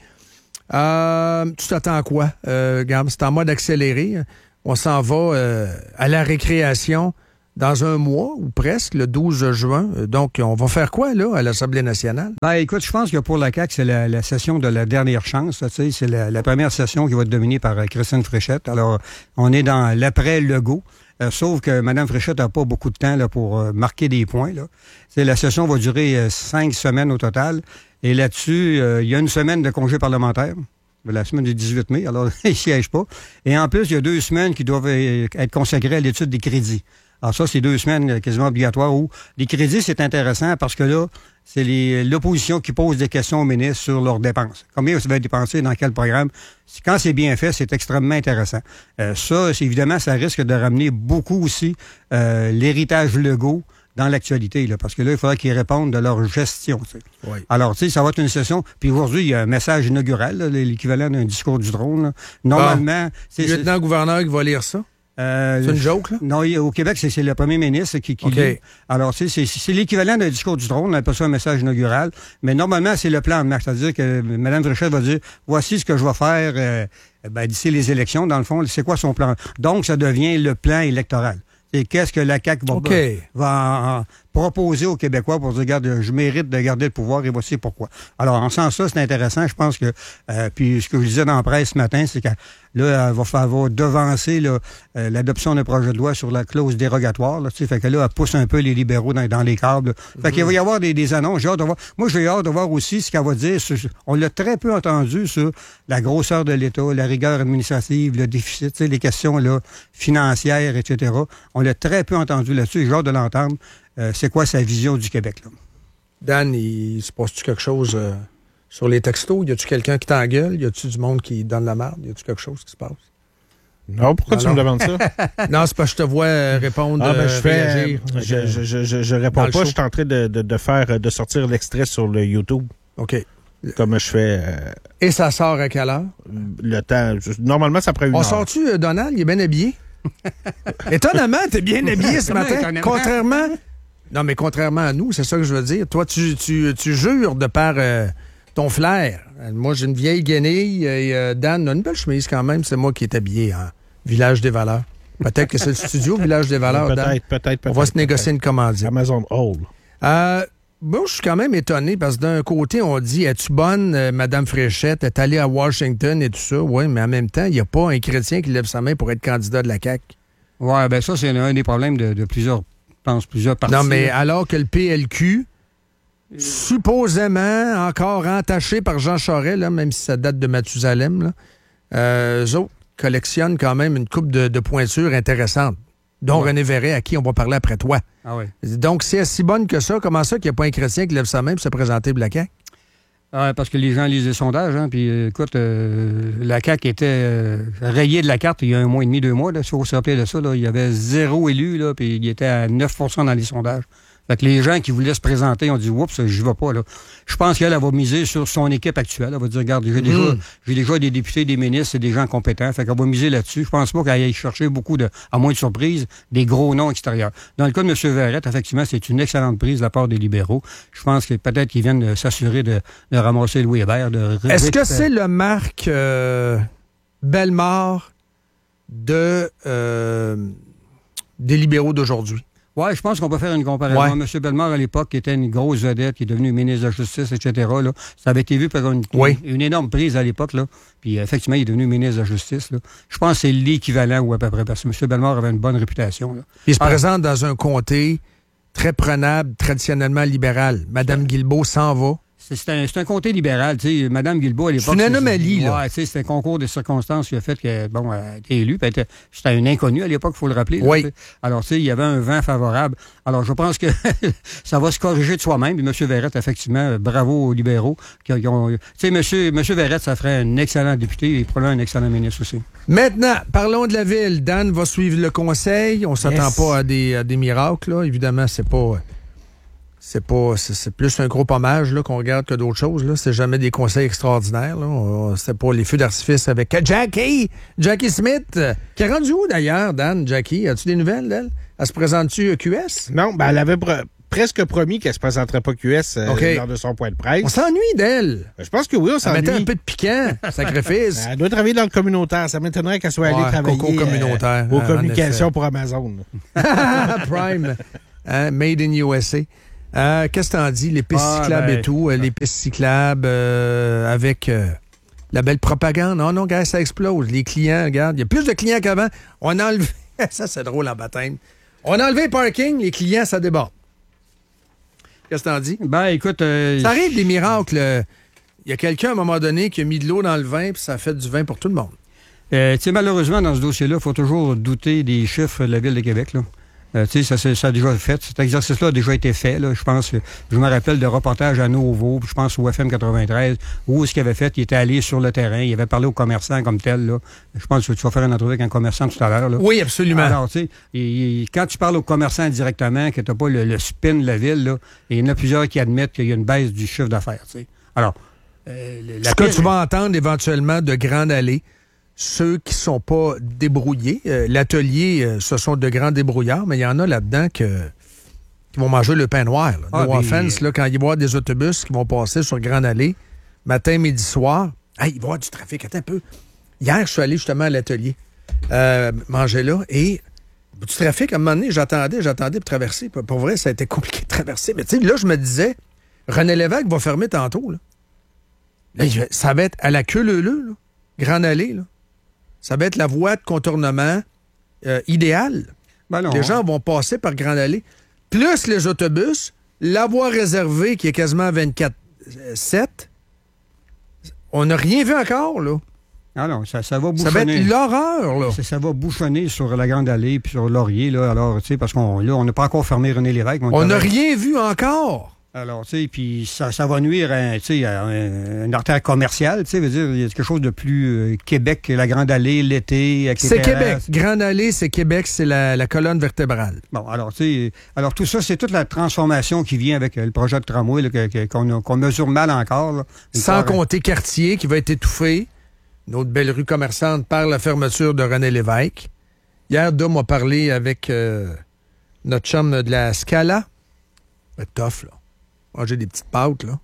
[SPEAKER 1] Euh, tu t'attends à quoi? Euh, regarde, c'est en mode accéléré. On s'en va euh, à la récréation dans un mois ou presque, le douze juin. Donc, on va faire quoi, là, à l'Assemblée nationale?
[SPEAKER 23] Ben, écoute, je pense que pour la C A Q, c'est la, la session de la dernière chance. Là, c'est la, la première session qui va être dominée par Christine Fréchette. Alors, on est dans l'après-Legault. Euh, sauf que Mme Fréchette n'a pas beaucoup de temps là, pour euh, marquer des points. Là. La session va durer euh, cinq semaines au total. Et là-dessus, euh, il y a une semaine de congé parlementaire, la semaine du dix-huit mai, alors il ne siège pas. Et en plus, il y a deux semaines qui doivent être consacrées à l'étude des crédits. Alors ça, c'est deux semaines quasiment obligatoires où les crédits, c'est intéressant parce que là, c'est l'opposition qui pose des questions aux ministres sur leurs dépenses. Combien ça va être dépensé, dans quel programme? Quand c'est bien fait, c'est extrêmement intéressant. Euh, ça, évidemment, ça risque de ramener beaucoup aussi euh, l'héritage Legault dans l'actualité, là, parce que là, il faudra qu'ils répondent de leur gestion. Oui. Alors, tu sais, ça va être une session. Puis aujourd'hui, il y a un message inaugural, l'équivalent d'un discours du trône. Là. Normalement...
[SPEAKER 1] Bon. C'est le lieutenant-gouverneur qui va lire ça?
[SPEAKER 23] Euh,
[SPEAKER 1] c'est une joke, là?
[SPEAKER 23] Non, au Québec, c'est le premier ministre qui, qui
[SPEAKER 1] okay.
[SPEAKER 23] lit. Alors, c'est l'équivalent d'un discours du trône, on appelle ça un message inaugural. Mais normalement, c'est le plan de marche. C'est-à-dire que Mme Fréchette va dire, voici ce que je vais faire euh, ben, d'ici les élections, dans le fond. C'est quoi son plan? Donc, ça devient le plan électoral. Et qu'est-ce que la C A Q va,
[SPEAKER 1] okay.
[SPEAKER 23] va en, en proposer aux Québécois pour dire, regarde, je mérite de garder le pouvoir et voici pourquoi. Alors, en sens ça, c'est intéressant. Je pense que, euh, puis ce que je disais dans la presse ce matin, c'est que là, elle va faire va devancer euh, l'adoption d'un projet de loi sur la clause dérogatoire. Là, fait que là, elle pousse un peu les libéraux dans, dans les câbles. Fait mm-hmm. qu'il va y avoir des, des annonces. J'ai hâte de voir. Moi, j'ai hâte de voir aussi ce qu'elle va dire. Sur, on l'a très peu entendu sur la grosseur de l'État, la rigueur administrative, le déficit, les questions là, financières, et cetera. On l'a très peu entendu là-dessus. J'ai hâte de l'entendre. Euh, c'est quoi sa vision du Québec, là?
[SPEAKER 1] Dan, il se passe-tu quelque chose euh, sur les textos? Y a-tu quelqu'un qui t'engueule? Y a-tu du monde qui donne la merde? Y a-tu quelque chose qui se passe?
[SPEAKER 3] Non, pourquoi non, tu non. me demandes ça?
[SPEAKER 1] Non, c'est parce que je te vois euh, répondre,
[SPEAKER 3] ah, ben, je
[SPEAKER 1] euh,
[SPEAKER 3] fais,
[SPEAKER 1] réagir.
[SPEAKER 3] Je, je, je, je, je réponds pas, je suis en train de, de, de faire, de sortir l'extrait sur le YouTube.
[SPEAKER 1] OK.
[SPEAKER 3] Comme je fais... Euh,
[SPEAKER 1] Et ça sort à quelle heure?
[SPEAKER 3] Le temps. Normalement, ça prend une
[SPEAKER 1] On
[SPEAKER 3] heure.
[SPEAKER 1] On sort-tu, euh, Donald? Il est bien habillé? Étonnamment, t'es bien habillé ce matin. Contrairement... Non, mais contrairement à nous, c'est ça que je veux dire. Toi, tu, tu, tu jures de par euh, ton flair. Moi, j'ai une vieille guenille et euh, Dan a une belle chemise quand même. C'est moi qui est habillé en Village des Valeurs. Peut-être que c'est le studio Village des Valeurs,
[SPEAKER 3] peut-être,
[SPEAKER 1] Dan.
[SPEAKER 3] Peut-être, peut-être.
[SPEAKER 1] On va se négocier une commandite.
[SPEAKER 3] Amazon Hall.
[SPEAKER 1] Euh, bon, je suis quand même étonné parce que d'un côté, on dit, es-tu bonne, euh, Mme Fréchette, est allée à Washington et tout ça? Oui, mais en même temps, il n'y a pas un chrétien qui lève sa main pour être candidat de la C A Q.
[SPEAKER 23] Oui, bien ça, c'est un des problèmes de, de plusieurs... plusieurs parties.
[SPEAKER 1] Non, mais alors que le P L Q, supposément encore entaché par Jean Charest, là, même si ça date de Mathusalem, là, euh, eux autres collectionnent quand même une coupe de, de pointures intéressantes, dont ouais. René Verret, à qui on va parler après toi.
[SPEAKER 23] Ah oui.
[SPEAKER 1] Donc, c'est si bonne que ça, comment ça qu'il n'y a pas un chrétien qui lève sa main pour se présenter pour la C A Q?
[SPEAKER 23] Ah, parce que les gens lisent les sondages, hein, puis euh, écoute, euh, la C A Q était euh, rayée de la carte il y a un mois et demi, deux mois, là, si vous vous rappelez de ça, là, il y avait zéro élu, là, puis il était à neuf pour cent dans les sondages. Fait que les gens qui voulaient se présenter ont dit « Oups, j'y vais pas, là ». Je pense qu'elle elle va miser sur son équipe actuelle. Elle va dire « Regarde, j'ai déjà, mmh. j'ai déjà des députés, des ministres et des gens compétents. » Fait qu'elle va miser là-dessus. Je pense pas qu'elle aille chercher beaucoup de, à moins de surprise, des gros noms extérieurs. Dans le cas de M. Verret, effectivement, c'est une excellente prise de la part des libéraux. Je pense que peut-être qu'ils viennent de s'assurer de, de ramasser Louis Hébert. De
[SPEAKER 1] Est-ce que c'est le Marc euh, Bellemare de, euh, des libéraux d'aujourd'hui?
[SPEAKER 23] Oui, je pense qu'on peut faire une comparaison.
[SPEAKER 1] Ouais.
[SPEAKER 23] M. Bellemare, à l'époque, qui était une grosse vedette, qui est devenu ministre de la Justice, et cetera, là, ça avait été vu par une,
[SPEAKER 1] oui.
[SPEAKER 23] une, une énorme prise à l'époque. Là. Puis, effectivement, il est devenu ministre de la Justice. Là. Je pense que c'est l'équivalent, ou à peu près, parce que M. Bellemare avait une bonne réputation. Là.
[SPEAKER 1] Il se
[SPEAKER 23] ah,
[SPEAKER 1] présente dans un comté très prenable, traditionnellement libéral. Mme Guilbeault s'en va.
[SPEAKER 23] C'est un, c'est un comté libéral, tu sais. Mme Guilbeault, à l'époque...
[SPEAKER 1] C'est une anomalie, là.
[SPEAKER 23] Ouais, tu sais, c'est un concours de circonstances qui a fait que, bon, elle a été élue. Puis elle était- c'était un inconnu à l'époque, il faut le rappeler. là,
[SPEAKER 1] Oui.
[SPEAKER 23] tu sais. Alors, tu sais, il y avait un vent favorable. Alors, je pense que ça va se corriger de soi-même. Puis M. Verrette, effectivement, bravo aux libéraux. Qui, qui ont, tu sais, M. Monsieur Verrette, ça ferait un excellent député et probablement un excellent ministre aussi.
[SPEAKER 1] Maintenant, parlons de la ville. Dan va suivre le conseil. On s'attend
[SPEAKER 23] Yes.
[SPEAKER 1] pas à des, à des miracles, là. Évidemment, c'est pas... C'est pas, c'est, c'est plus un gros hommage là, qu'on regarde que d'autres choses. Là. C'est jamais des conseils extraordinaires. Là. On- C'était pas les feux d'artifice avec Jackie, Jackie Smith, euh, qui est rendu où d'ailleurs, Dan, Jackie? As-tu des nouvelles d'elle? Elle se présente-tu Q S?
[SPEAKER 3] Non, ben elle avait pre- presque promis qu'elle se présenterait pas Q S euh,
[SPEAKER 1] OK.
[SPEAKER 3] lors de son point de presse.
[SPEAKER 1] On s'ennuie d'elle.
[SPEAKER 3] Ben, je pense que oui, on
[SPEAKER 1] Elle
[SPEAKER 3] s'ennuie.
[SPEAKER 1] mettait un peu de piquant, sacrifice.
[SPEAKER 3] Elle doit travailler dans le communautaire. Ça m'étonnerait qu'elle soit allée
[SPEAKER 1] Ouais,
[SPEAKER 3] travailler
[SPEAKER 1] coco communautaire,
[SPEAKER 3] euh, aux
[SPEAKER 1] en
[SPEAKER 3] communications
[SPEAKER 1] effet.
[SPEAKER 3] pour Amazon.
[SPEAKER 1] Prime. Hein, made in U S A. Euh, Qu'est-ce que t'en dis? Les pistes
[SPEAKER 23] Ah,
[SPEAKER 1] cyclables
[SPEAKER 23] ben,
[SPEAKER 1] et tout. euh, les pistes cyclables euh, avec euh, la belle propagande. Non, non, gars, ça explose. Les clients, regarde, il y a plus de clients qu'avant. On a enlevé... ça, c'est drôle en baptême. On a enlevé le parking, les clients, ça déborde. Qu'est-ce que t'en dis?
[SPEAKER 23] Ben, écoute... euh,
[SPEAKER 1] Ça arrive des miracles. euh, Il y a quelqu'un, à un moment donné, qui a mis de l'eau dans le vin, puis ça a fait du vin pour tout le monde.
[SPEAKER 23] Euh, tu sais, malheureusement, dans ce dossier-là, il faut toujours douter des chiffres de la Ville de Québec, là. Euh, tu sais, ça, c'est- ça a déjà fait. Cet exercice-là a déjà été fait, là. Je pense, je me rappelle de reportages à Nouveau, puis je pense au F M quatre-vingt-treize, où ce qu'il avait fait, il était allé sur le terrain, il avait parlé aux commerçants comme tel, là. Je pense que tu vas faire une entrevue avec un commerçant tout à l'heure, là.
[SPEAKER 1] Oui, absolument.
[SPEAKER 23] Alors, tu sais, et- et quand tu parles aux commerçants directement, que tu n'as pas le, le spin de la ville, là, et il y en a plusieurs qui admettent qu'il y a une baisse du chiffre d'affaires, tu sais. Alors, euh, la
[SPEAKER 1] Ce que
[SPEAKER 23] piste-
[SPEAKER 1] tu vas entendre éventuellement de Grande Allée, ceux qui sont pas débrouillés, euh, l'atelier, euh, ce sont de grands débrouillards, mais il y en a là-dedans que, qui vont manger le pain noir. Là.
[SPEAKER 23] Ah,
[SPEAKER 1] no
[SPEAKER 23] mais-
[SPEAKER 1] offense, là, quand il va y avoir des autobus qui vont passer sur Grande Allée, matin, midi, soir, hey, il va y avoir du trafic. Attends un peu. Hier, je suis allé justement à l'atelier euh, manger là, et du trafic, à un moment donné, j'attendais, j'attendais pour traverser. Pour, pour vrai, ça a été compliqué de traverser. Mais tu sais, là, je me disais, René Lévesque va fermer tantôt. Là. Là, je- ça va être à la queue leu-leu, là. Grande Allée, là. Ça va être la voie de contournement euh, idéale.
[SPEAKER 23] Ben non.
[SPEAKER 1] Les gens vont passer par Grande Allée. Plus les autobus, la voie réservée qui est quasiment vingt-quatre sept. On n'a rien vu encore, là.
[SPEAKER 23] Ah non, ça, ça va
[SPEAKER 1] Ça
[SPEAKER 23] bouchonner.
[SPEAKER 1] va être l'horreur, là.
[SPEAKER 23] Ça, ça va bouchonner sur la Grande Allée puis sur Laurier, là. Alors, tu sais, parce qu'on là, on n'a pas encore fermé René Lévesque. mais
[SPEAKER 1] On n'a
[SPEAKER 23] travaille-
[SPEAKER 1] rien vu encore.
[SPEAKER 23] Alors, tu sais, puis ça, ça va nuire à, tu sais, à un- une artère commerciale, tu sais, veut dire, il y a quelque chose de plus euh, Québec, la Grande Allée, l'été, avec les
[SPEAKER 1] C'est Québec.
[SPEAKER 23] terrasses.
[SPEAKER 1] Grande Allée, c'est Québec, c'est la, la colonne vertébrale.
[SPEAKER 23] Bon, alors, tu sais, alors tout ça, c'est toute la transformation qui vient avec euh, le projet de tramway, là, que- que- qu'on a- qu'on mesure mal encore, là. Une
[SPEAKER 1] Sans
[SPEAKER 23] fois-
[SPEAKER 1] compter Cartier, qui va être étouffé. Une autre belle rue commerçante par la fermeture de René Lévesque. Hier, Dom a parlé avec euh, notre chum de la Scala. C'est tough, là. Manger des petites pâtes, là.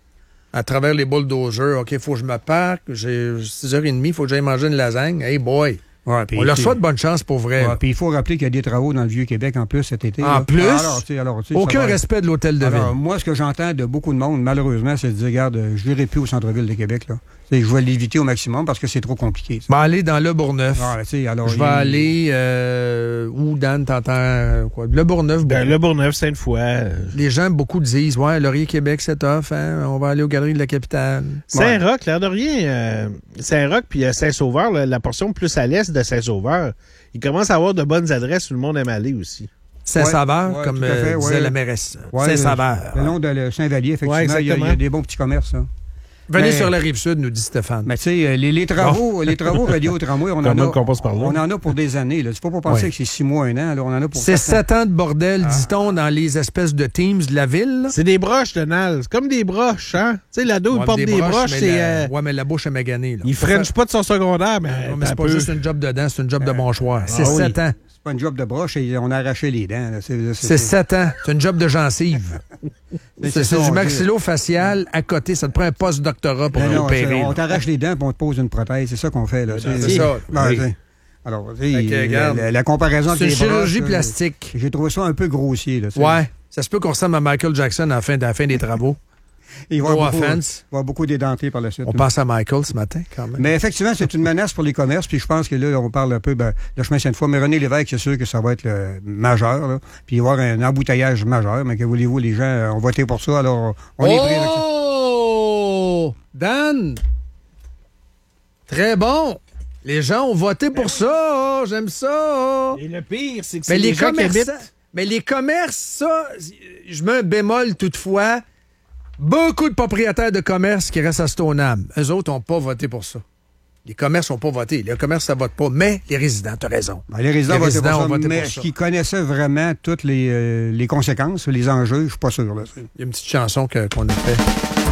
[SPEAKER 1] À travers les bulldozers. OK, il faut que je me parque. J'ai six heures trente, il faut que j'aille manger une lasagne. Hey, boy!
[SPEAKER 23] Ouais, puis-
[SPEAKER 1] On leur
[SPEAKER 23] puis-
[SPEAKER 1] souhaite bonne chance pour vrai.
[SPEAKER 23] Ouais,
[SPEAKER 1] là.
[SPEAKER 23] puis il faut rappeler qu'il y a des travaux dans le Vieux-Québec en plus cet été.
[SPEAKER 1] En
[SPEAKER 23] là.
[SPEAKER 1] plus?
[SPEAKER 23] Alors, tu sais, alors, tu sais,
[SPEAKER 1] Aucun
[SPEAKER 23] ça va-
[SPEAKER 1] respect de l'hôtel de
[SPEAKER 23] Alors,
[SPEAKER 1] ville.
[SPEAKER 23] moi, ce que j'entends de beaucoup de monde, malheureusement, c'est de dire, regarde, euh, je n'irai plus au centre-ville de Québec, là. Tu sais, je vais l'éviter au maximum parce que c'est trop compliqué.
[SPEAKER 1] Je vais aller dans Le Bourgneuf.
[SPEAKER 23] Ah, tu sais, alors,
[SPEAKER 1] Je vais
[SPEAKER 23] il-
[SPEAKER 1] aller euh, où, Dan, t'entends euh, quoi? Le Bourgneuf.
[SPEAKER 3] Ben,
[SPEAKER 1] bon.
[SPEAKER 3] le Bourgneuf, Sainte-Foy. euh,
[SPEAKER 1] Les gens, beaucoup disent, ouais, Laurier-Québec, c'est tough, hein? On va aller aux Galeries de la Capitale.
[SPEAKER 3] Saint-Roch, l'air de rien. euh, Saint-Roch puis euh, Saint-Sauveur, la, la portion plus à l'est de Saint-Sauveur, il commence à avoir de bonnes adresses où le monde aime aller aussi.
[SPEAKER 1] Saint-Saveur,
[SPEAKER 23] Ouais,
[SPEAKER 1] comme
[SPEAKER 23] tout à fait,
[SPEAKER 1] euh, disait
[SPEAKER 23] ouais.
[SPEAKER 1] la mairesse.
[SPEAKER 23] Ouais,
[SPEAKER 1] Saint-Saveur.
[SPEAKER 23] Le, le long de le Saint-Vallier, effectivement,
[SPEAKER 3] Ouais,
[SPEAKER 23] il y a- il y,
[SPEAKER 3] exactement.
[SPEAKER 23] a des bons petits commerces, là.
[SPEAKER 1] Venez
[SPEAKER 23] Mais-
[SPEAKER 1] sur la Rive-Sud, nous dit Stéphane.
[SPEAKER 23] Mais tu sais, euh, les, les travaux, les travaux reliés au tramway, on en,
[SPEAKER 3] Comment
[SPEAKER 23] a,
[SPEAKER 3] qu'on passe par là?
[SPEAKER 23] on en a pour des années. Là. C'est pas pour penser
[SPEAKER 1] Ouais.
[SPEAKER 23] que c'est six mois, un an. Là. On en a pour
[SPEAKER 1] C'est
[SPEAKER 23] sept ans.
[SPEAKER 1] sept ans de bordel, dit-on, dans les espèces de teams de la ville. là.
[SPEAKER 3] C'est des broches, Donald. C'est comme des broches, hein? Tu sais, l'ado, il
[SPEAKER 1] Ouais,
[SPEAKER 3] porte des, broches,
[SPEAKER 1] mais
[SPEAKER 3] c'est...
[SPEAKER 1] la-
[SPEAKER 3] euh,
[SPEAKER 1] Ouais, mais la bouche est maganée. Là.
[SPEAKER 3] il
[SPEAKER 1] Faut
[SPEAKER 3] french
[SPEAKER 1] faire-
[SPEAKER 3] pas de son secondaire, mais...
[SPEAKER 1] Non, mais c'est
[SPEAKER 3] un
[SPEAKER 1] pas
[SPEAKER 3] peu.
[SPEAKER 1] juste une job de dents, c'est une job de mâchoire. C'est
[SPEAKER 23] ah oui.
[SPEAKER 1] sept ans.
[SPEAKER 23] C'est pas une job de broche et on a arraché les dents. là. C'est,
[SPEAKER 1] C'est sept ans. C'est une job de gencive.
[SPEAKER 23] Mais
[SPEAKER 1] C'est
[SPEAKER 23] c'est
[SPEAKER 1] c'est
[SPEAKER 23] ça,
[SPEAKER 1] du
[SPEAKER 23] on
[SPEAKER 1] maxillo-facial à côté. Ça te prend un post-doctorat pour
[SPEAKER 23] Ben non,
[SPEAKER 1] l'opérer.
[SPEAKER 23] c'est-
[SPEAKER 1] là.
[SPEAKER 23] on t'arrache les dents et on te pose une prothèse. C'est ça qu'on fait. Là.
[SPEAKER 1] C'est ça.
[SPEAKER 23] Ben,
[SPEAKER 1] Oui.
[SPEAKER 23] c'est- Alors, tu sais,
[SPEAKER 1] Fait que,
[SPEAKER 23] la,
[SPEAKER 1] regarde,
[SPEAKER 23] la- la comparaison
[SPEAKER 1] C'est
[SPEAKER 23] avec
[SPEAKER 1] une
[SPEAKER 23] les
[SPEAKER 1] chirurgie
[SPEAKER 23] broches, là,
[SPEAKER 1] plastique.
[SPEAKER 23] J'ai trouvé ça un peu grossier. Là, tu sais.
[SPEAKER 1] Ouais. Ça se peut qu'on ressemble à Michael Jackson à la fin, à la fin des travaux.
[SPEAKER 23] Il va y
[SPEAKER 1] No
[SPEAKER 23] avoir beaucoup,
[SPEAKER 1] offense.
[SPEAKER 23] il va y avoir beaucoup d'édentés par la suite.
[SPEAKER 1] On
[SPEAKER 23] là.
[SPEAKER 1] pense à Michael ce matin, quand même.
[SPEAKER 23] Mais effectivement, c'est une menace pour les commerces. Puis je pense que là, on parle un peu ben, de chemin Sainte-Foy. Mais René Lévesque, c'est sûr que ça va être le majeur. Là. Puis il va y avoir un embouteillage majeur. Mais que voulez-vous, les gens ont voté pour ça. Alors, on est pris avec ça.
[SPEAKER 1] Dan! Très bon! Les gens ont voté pour ça! Oh, j'aime ça!
[SPEAKER 3] Et le pire, c'est que
[SPEAKER 1] Mais
[SPEAKER 3] c'est
[SPEAKER 1] les,
[SPEAKER 3] les gens qui
[SPEAKER 1] commerçants...
[SPEAKER 3] habitent...
[SPEAKER 1] Mais les commerces, ça, je mets un bémol toutefois. Beaucoup de propriétaires de commerces qui restent à Stoneham, eux autres n'ont pas voté pour ça. Les commerces n'ont pas voté. Les commerces, ça vote pas. Mais les résidents, tu as raison.
[SPEAKER 23] Ben, les résidents,
[SPEAKER 1] les résidents
[SPEAKER 23] ont
[SPEAKER 1] ont voté
[SPEAKER 23] mais
[SPEAKER 1] pour
[SPEAKER 23] est-ce
[SPEAKER 1] ça.
[SPEAKER 23] qu'ils connaissaient vraiment toutes les, euh, les conséquences, les enjeux? Je suis pas sûr. Là.
[SPEAKER 1] Il y a une petite chanson que, qu'on a fait.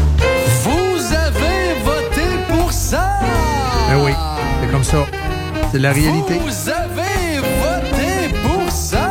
[SPEAKER 2] Vous avez voté pour ça!
[SPEAKER 1] Ben oui, c'est comme ça. C'est la réalité.
[SPEAKER 2] Vous avez voté pour ça!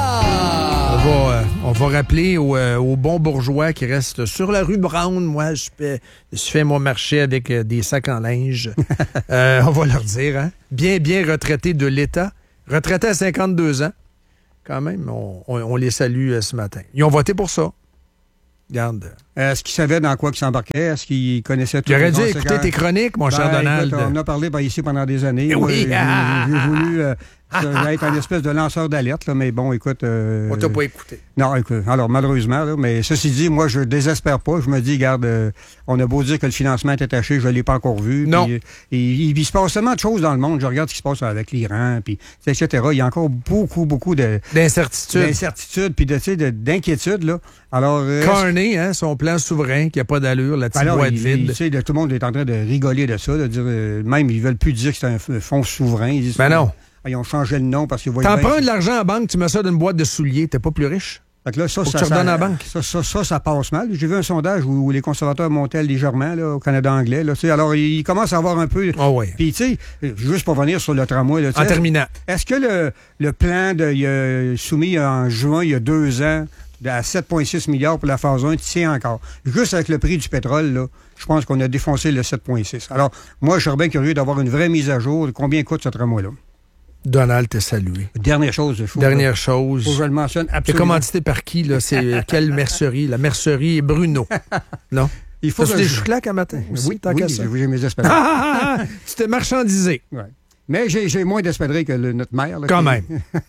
[SPEAKER 1] On va, euh, on va rappeler aux, euh, aux bons bourgeois qui restent sur la rue Brown. Moi, je fais, je fais mon marché avec euh, des sacs en linge. euh, on va leur dire, hein? Bien, bien retraités de l'État. Retraités à cinquante-deux ans. Quand même, on, on, on les salue euh, ce matin. Ils ont voté pour ça. Regarde.
[SPEAKER 23] Est-ce qu'ils savaient dans quoi ils s'embarquaient? Est-ce qu'ils connaissaient tout?
[SPEAKER 1] Tu aurais dû écouter tes chroniques, mon cher
[SPEAKER 23] Ben,
[SPEAKER 1] Donald.
[SPEAKER 23] écoute, on a parlé ben, ici pendant des années.
[SPEAKER 1] Oui.
[SPEAKER 23] J'ai, j'ai voulu euh, être un espèce de lanceur d'alerte, là, mais bon, écoute... Euh,
[SPEAKER 1] on t'a pas écouté.
[SPEAKER 23] Non, écoute, alors malheureusement, là, mais ceci dit, moi, je désespère pas. Je me dis, regarde, euh, on a beau dire que le financement est attaché, je l'ai pas encore vu.
[SPEAKER 1] Non.
[SPEAKER 23] Puis, il, il se passe tellement de choses dans le monde. Je regarde ce qui se passe avec l'Iran, puis et cetera. Il y a encore beaucoup, beaucoup de...
[SPEAKER 1] D'incertitudes.
[SPEAKER 23] D'incertitudes, puis de, tu sais, de, d'inquiétudes, là. Alors... Euh,
[SPEAKER 1] Carney, hein, son plan souverain, qui n'a pas d'allure, la petite
[SPEAKER 23] alors,
[SPEAKER 1] boîte
[SPEAKER 23] il,
[SPEAKER 1] vide.
[SPEAKER 23] il, tu sais, tout le monde est en train de rigoler de ça, de dire, euh, même, ils veulent plus dire que c'est un f- fonds souverain. Ils disent,
[SPEAKER 1] Ben non.
[SPEAKER 23] Ah, ils ont changé le nom parce qu'ils voient...
[SPEAKER 1] T'empruntes de l'argent en banque, tu mets ça dans une boîte de souliers, t'es pas plus riche?
[SPEAKER 23] Fait que là, ça,
[SPEAKER 1] Faut
[SPEAKER 23] ça,
[SPEAKER 1] que tu redonnes
[SPEAKER 23] ça,
[SPEAKER 1] à la banque.
[SPEAKER 23] Ça, ça, ça, ça passe mal. J'ai vu un sondage où, où les conservateurs montaient légèrement là, au Canada anglais. Là, tu sais. Alors, ils commencent à avoir un peu...
[SPEAKER 1] Oh oui.
[SPEAKER 23] Puis, tu sais, juste pour venir sur le tramway... Là, tu
[SPEAKER 1] En
[SPEAKER 23] sais,
[SPEAKER 1] terminant.
[SPEAKER 23] Est-ce que le, le plan de, il a soumis en juin, il y a deux ans, à sept virgule six milliards pour la phase un, tient encore? Juste avec le prix du pétrole, là, je pense qu'on a défoncé le sept virgule six. Alors, moi, je serais bien curieux d'avoir une vraie mise à jour de combien coûte ce tramway-là.
[SPEAKER 1] Donald t'es salué.
[SPEAKER 23] Dernière chose. Faut,
[SPEAKER 1] Dernière
[SPEAKER 23] là,
[SPEAKER 1] chose.
[SPEAKER 23] Faut que je le mentionne
[SPEAKER 1] T'es
[SPEAKER 23] absolument.
[SPEAKER 1] commandité par qui, là? C'est quelle mercerie? La mercerie Bruno. Non?
[SPEAKER 23] Il faut
[SPEAKER 1] T'as-tu
[SPEAKER 23] que
[SPEAKER 1] des
[SPEAKER 23] je-
[SPEAKER 1] chouclacs à matin?
[SPEAKER 23] Oui,
[SPEAKER 1] Aussi, tant
[SPEAKER 23] oui,
[SPEAKER 1] qu'à ça.
[SPEAKER 23] j'ai mes espérances.
[SPEAKER 1] Ah, ah, ah, ah! Tu t'es marchandisé.
[SPEAKER 23] Ouais. Mais j'ai, j'ai moins d'espérer que le- notre maire. Là,
[SPEAKER 1] Quand
[SPEAKER 23] qui-
[SPEAKER 1] même.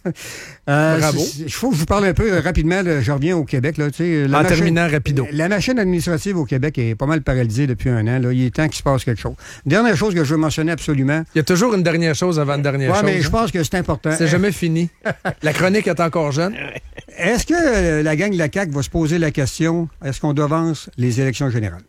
[SPEAKER 23] Euh,
[SPEAKER 1] Bravo.
[SPEAKER 23] c'est- Il faut que je vous parle un peu euh, rapidement. Là, je reviens au Québec. Là, tu sais, la
[SPEAKER 1] En
[SPEAKER 23] machine-
[SPEAKER 1] terminant rapido.
[SPEAKER 23] La machine administrative au Québec est pas mal paralysée depuis un an. Là. Il est temps qu'il se passe quelque chose. Dernière chose que je veux mentionner absolument.
[SPEAKER 1] Il y a toujours une dernière chose avant une dernière
[SPEAKER 23] Ouais,
[SPEAKER 1] chose.
[SPEAKER 23] mais je
[SPEAKER 1] hein?
[SPEAKER 23] pense que c'est important.
[SPEAKER 1] C'est jamais fini. La chronique est encore jeune.
[SPEAKER 23] Est-ce que euh, la gang de la C A Q va se poser la question, est-ce qu'on devance les élections générales?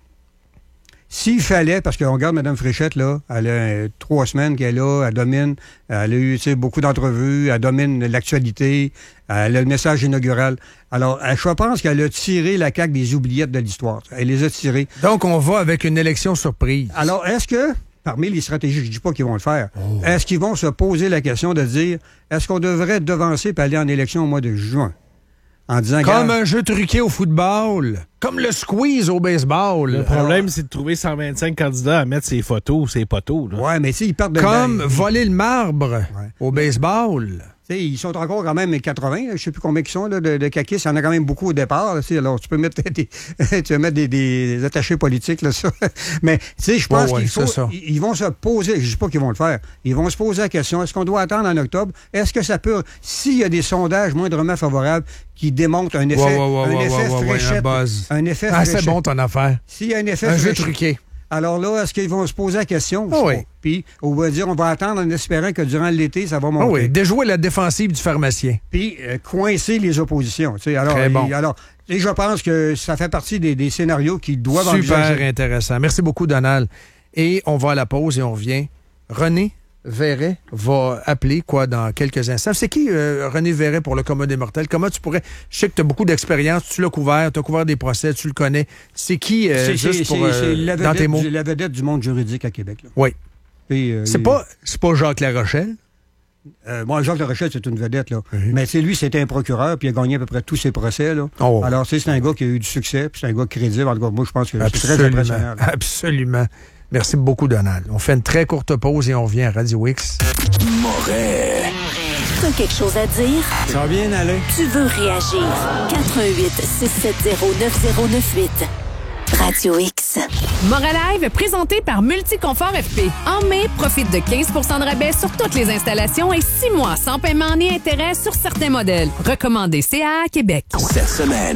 [SPEAKER 23] S'il fallait, parce qu'on regarde Mme Fréchette, là, elle a euh, trois semaines qu'elle est là, elle domine, elle a eu tu sais, beaucoup d'entrevues, elle domine l'actualité, elle a le message inaugural. Alors, elle- je pense qu'elle a tiré la C A Q des oubliettes de l'histoire. Elle les a tirées.
[SPEAKER 1] Donc, on va avec une élection surprise.
[SPEAKER 23] Alors, est-ce que, parmi les stratégies, je ne dis pas qu'ils vont le faire, est-ce qu'ils vont se poser la question de dire, est-ce qu'on devrait devancer et aller en élection au mois de juin? En disant,
[SPEAKER 1] Comme
[SPEAKER 23] regarde,
[SPEAKER 1] un jeu truqué au football. Comme le squeeze au baseball.
[SPEAKER 3] Le problème, c'est de trouver cent vingt-cinq candidats à mettre ses photos, ses poteaux. Là.
[SPEAKER 23] Ouais, mais tu sais, ils partent de...
[SPEAKER 1] Comme
[SPEAKER 23] ben,
[SPEAKER 1] voler le marbre au baseball.
[SPEAKER 23] tu sais, ils sont encore quand même quatre-vingts, je ne sais plus combien ils sont là, de, de caquistes. Il y en a quand même beaucoup au départ. Là, tu sais. Alors, tu peux mettre des, tu peux mettre des, des attachés politiques, là, ça. Mais, tu sais, je pense
[SPEAKER 1] Ouais, ouais,
[SPEAKER 23] qu'il faut...
[SPEAKER 1] c'est ça.
[SPEAKER 23] Ils ils vont se poser, je ne dis pas qu'ils vont le faire, ils vont se poser la question, est-ce qu'on doit attendre en octobre? Est-ce que ça peut... S'il y a des sondages moindrement favorables qui démontrent un effet...
[SPEAKER 1] Ouais, ouais, ouais,
[SPEAKER 23] un
[SPEAKER 1] ouais,
[SPEAKER 23] effet
[SPEAKER 1] ouais, ouais, ouais,
[SPEAKER 23] fréchette,
[SPEAKER 1] un buzz.
[SPEAKER 23] un effet
[SPEAKER 1] Ah, c'est
[SPEAKER 23] fréchette.
[SPEAKER 1] bon ton affaire.
[SPEAKER 23] S'il y a un effet
[SPEAKER 1] Un jeu
[SPEAKER 23] fréchette,
[SPEAKER 1] truqué.
[SPEAKER 23] alors là, est-ce qu'ils vont se poser la question? Je
[SPEAKER 1] Ah
[SPEAKER 23] sais
[SPEAKER 1] oui.
[SPEAKER 23] pas. Puis, on va dire, on va attendre en espérant que durant l'été, ça va
[SPEAKER 1] Ah
[SPEAKER 23] monter.
[SPEAKER 1] oui, déjouer la défensive du pharmacien.
[SPEAKER 23] Puis, euh, coincer les oppositions. Tu sais. Alors,
[SPEAKER 1] Très bon.
[SPEAKER 23] et- alors, et je pense que ça fait partie des, des scénarios qui doivent
[SPEAKER 1] Super
[SPEAKER 23] envisager.
[SPEAKER 1] intéressant. Merci beaucoup, Donald. Et on va à la pause et on revient. René Verret va appeler, quoi, dans quelques instants. C'est qui, euh, René Verret, pour le commun des mortels? Comment tu pourrais... Je sais que tu as beaucoup d'expérience, tu l'as couvert, tu as couvert des procès, tu le connais. C'est qui, euh,
[SPEAKER 23] C'est-
[SPEAKER 1] juste
[SPEAKER 23] c'est-
[SPEAKER 1] pour,
[SPEAKER 23] c'est-
[SPEAKER 1] euh,
[SPEAKER 23] c'est la
[SPEAKER 1] dans tes
[SPEAKER 23] vedette,
[SPEAKER 1] mots?
[SPEAKER 23] du, la vedette du monde juridique à Québec. Là.
[SPEAKER 1] Oui.
[SPEAKER 23] Puis, euh,
[SPEAKER 1] C'est
[SPEAKER 23] il-
[SPEAKER 1] pas, c'est pas Jacques Larochelle?
[SPEAKER 23] Euh, bon, Jacques Larochelle, c'est une vedette, là. Mais c'est lui, c'était un procureur, puis il a gagné à peu près tous ses procès, là.
[SPEAKER 1] Oh.
[SPEAKER 23] Alors, tu sais, c'est un gars qui a eu du succès, puis c'est un gars crédible. En tout cas, moi, je pense que c'est très
[SPEAKER 1] Absolument.
[SPEAKER 23] impressionnant. là.
[SPEAKER 1] Absolument. Merci beaucoup, Donald. On fait une très courte pause et on revient à Radio X.
[SPEAKER 22] Moret.
[SPEAKER 6] T'as quelque chose à dire?
[SPEAKER 23] Ça va bien aller.
[SPEAKER 6] Tu veux réagir? quatre un huit six sept zéro neuf zéro neuf huit. Radio X.
[SPEAKER 11] Moralive, présenté par Multiconfort F P. En mai, profite de quinze pour cent de rabais sur toutes les installations et six mois sans paiement ni intérêt sur certains modèles. Recommandé C A A Québec.
[SPEAKER 22] Cette semaine.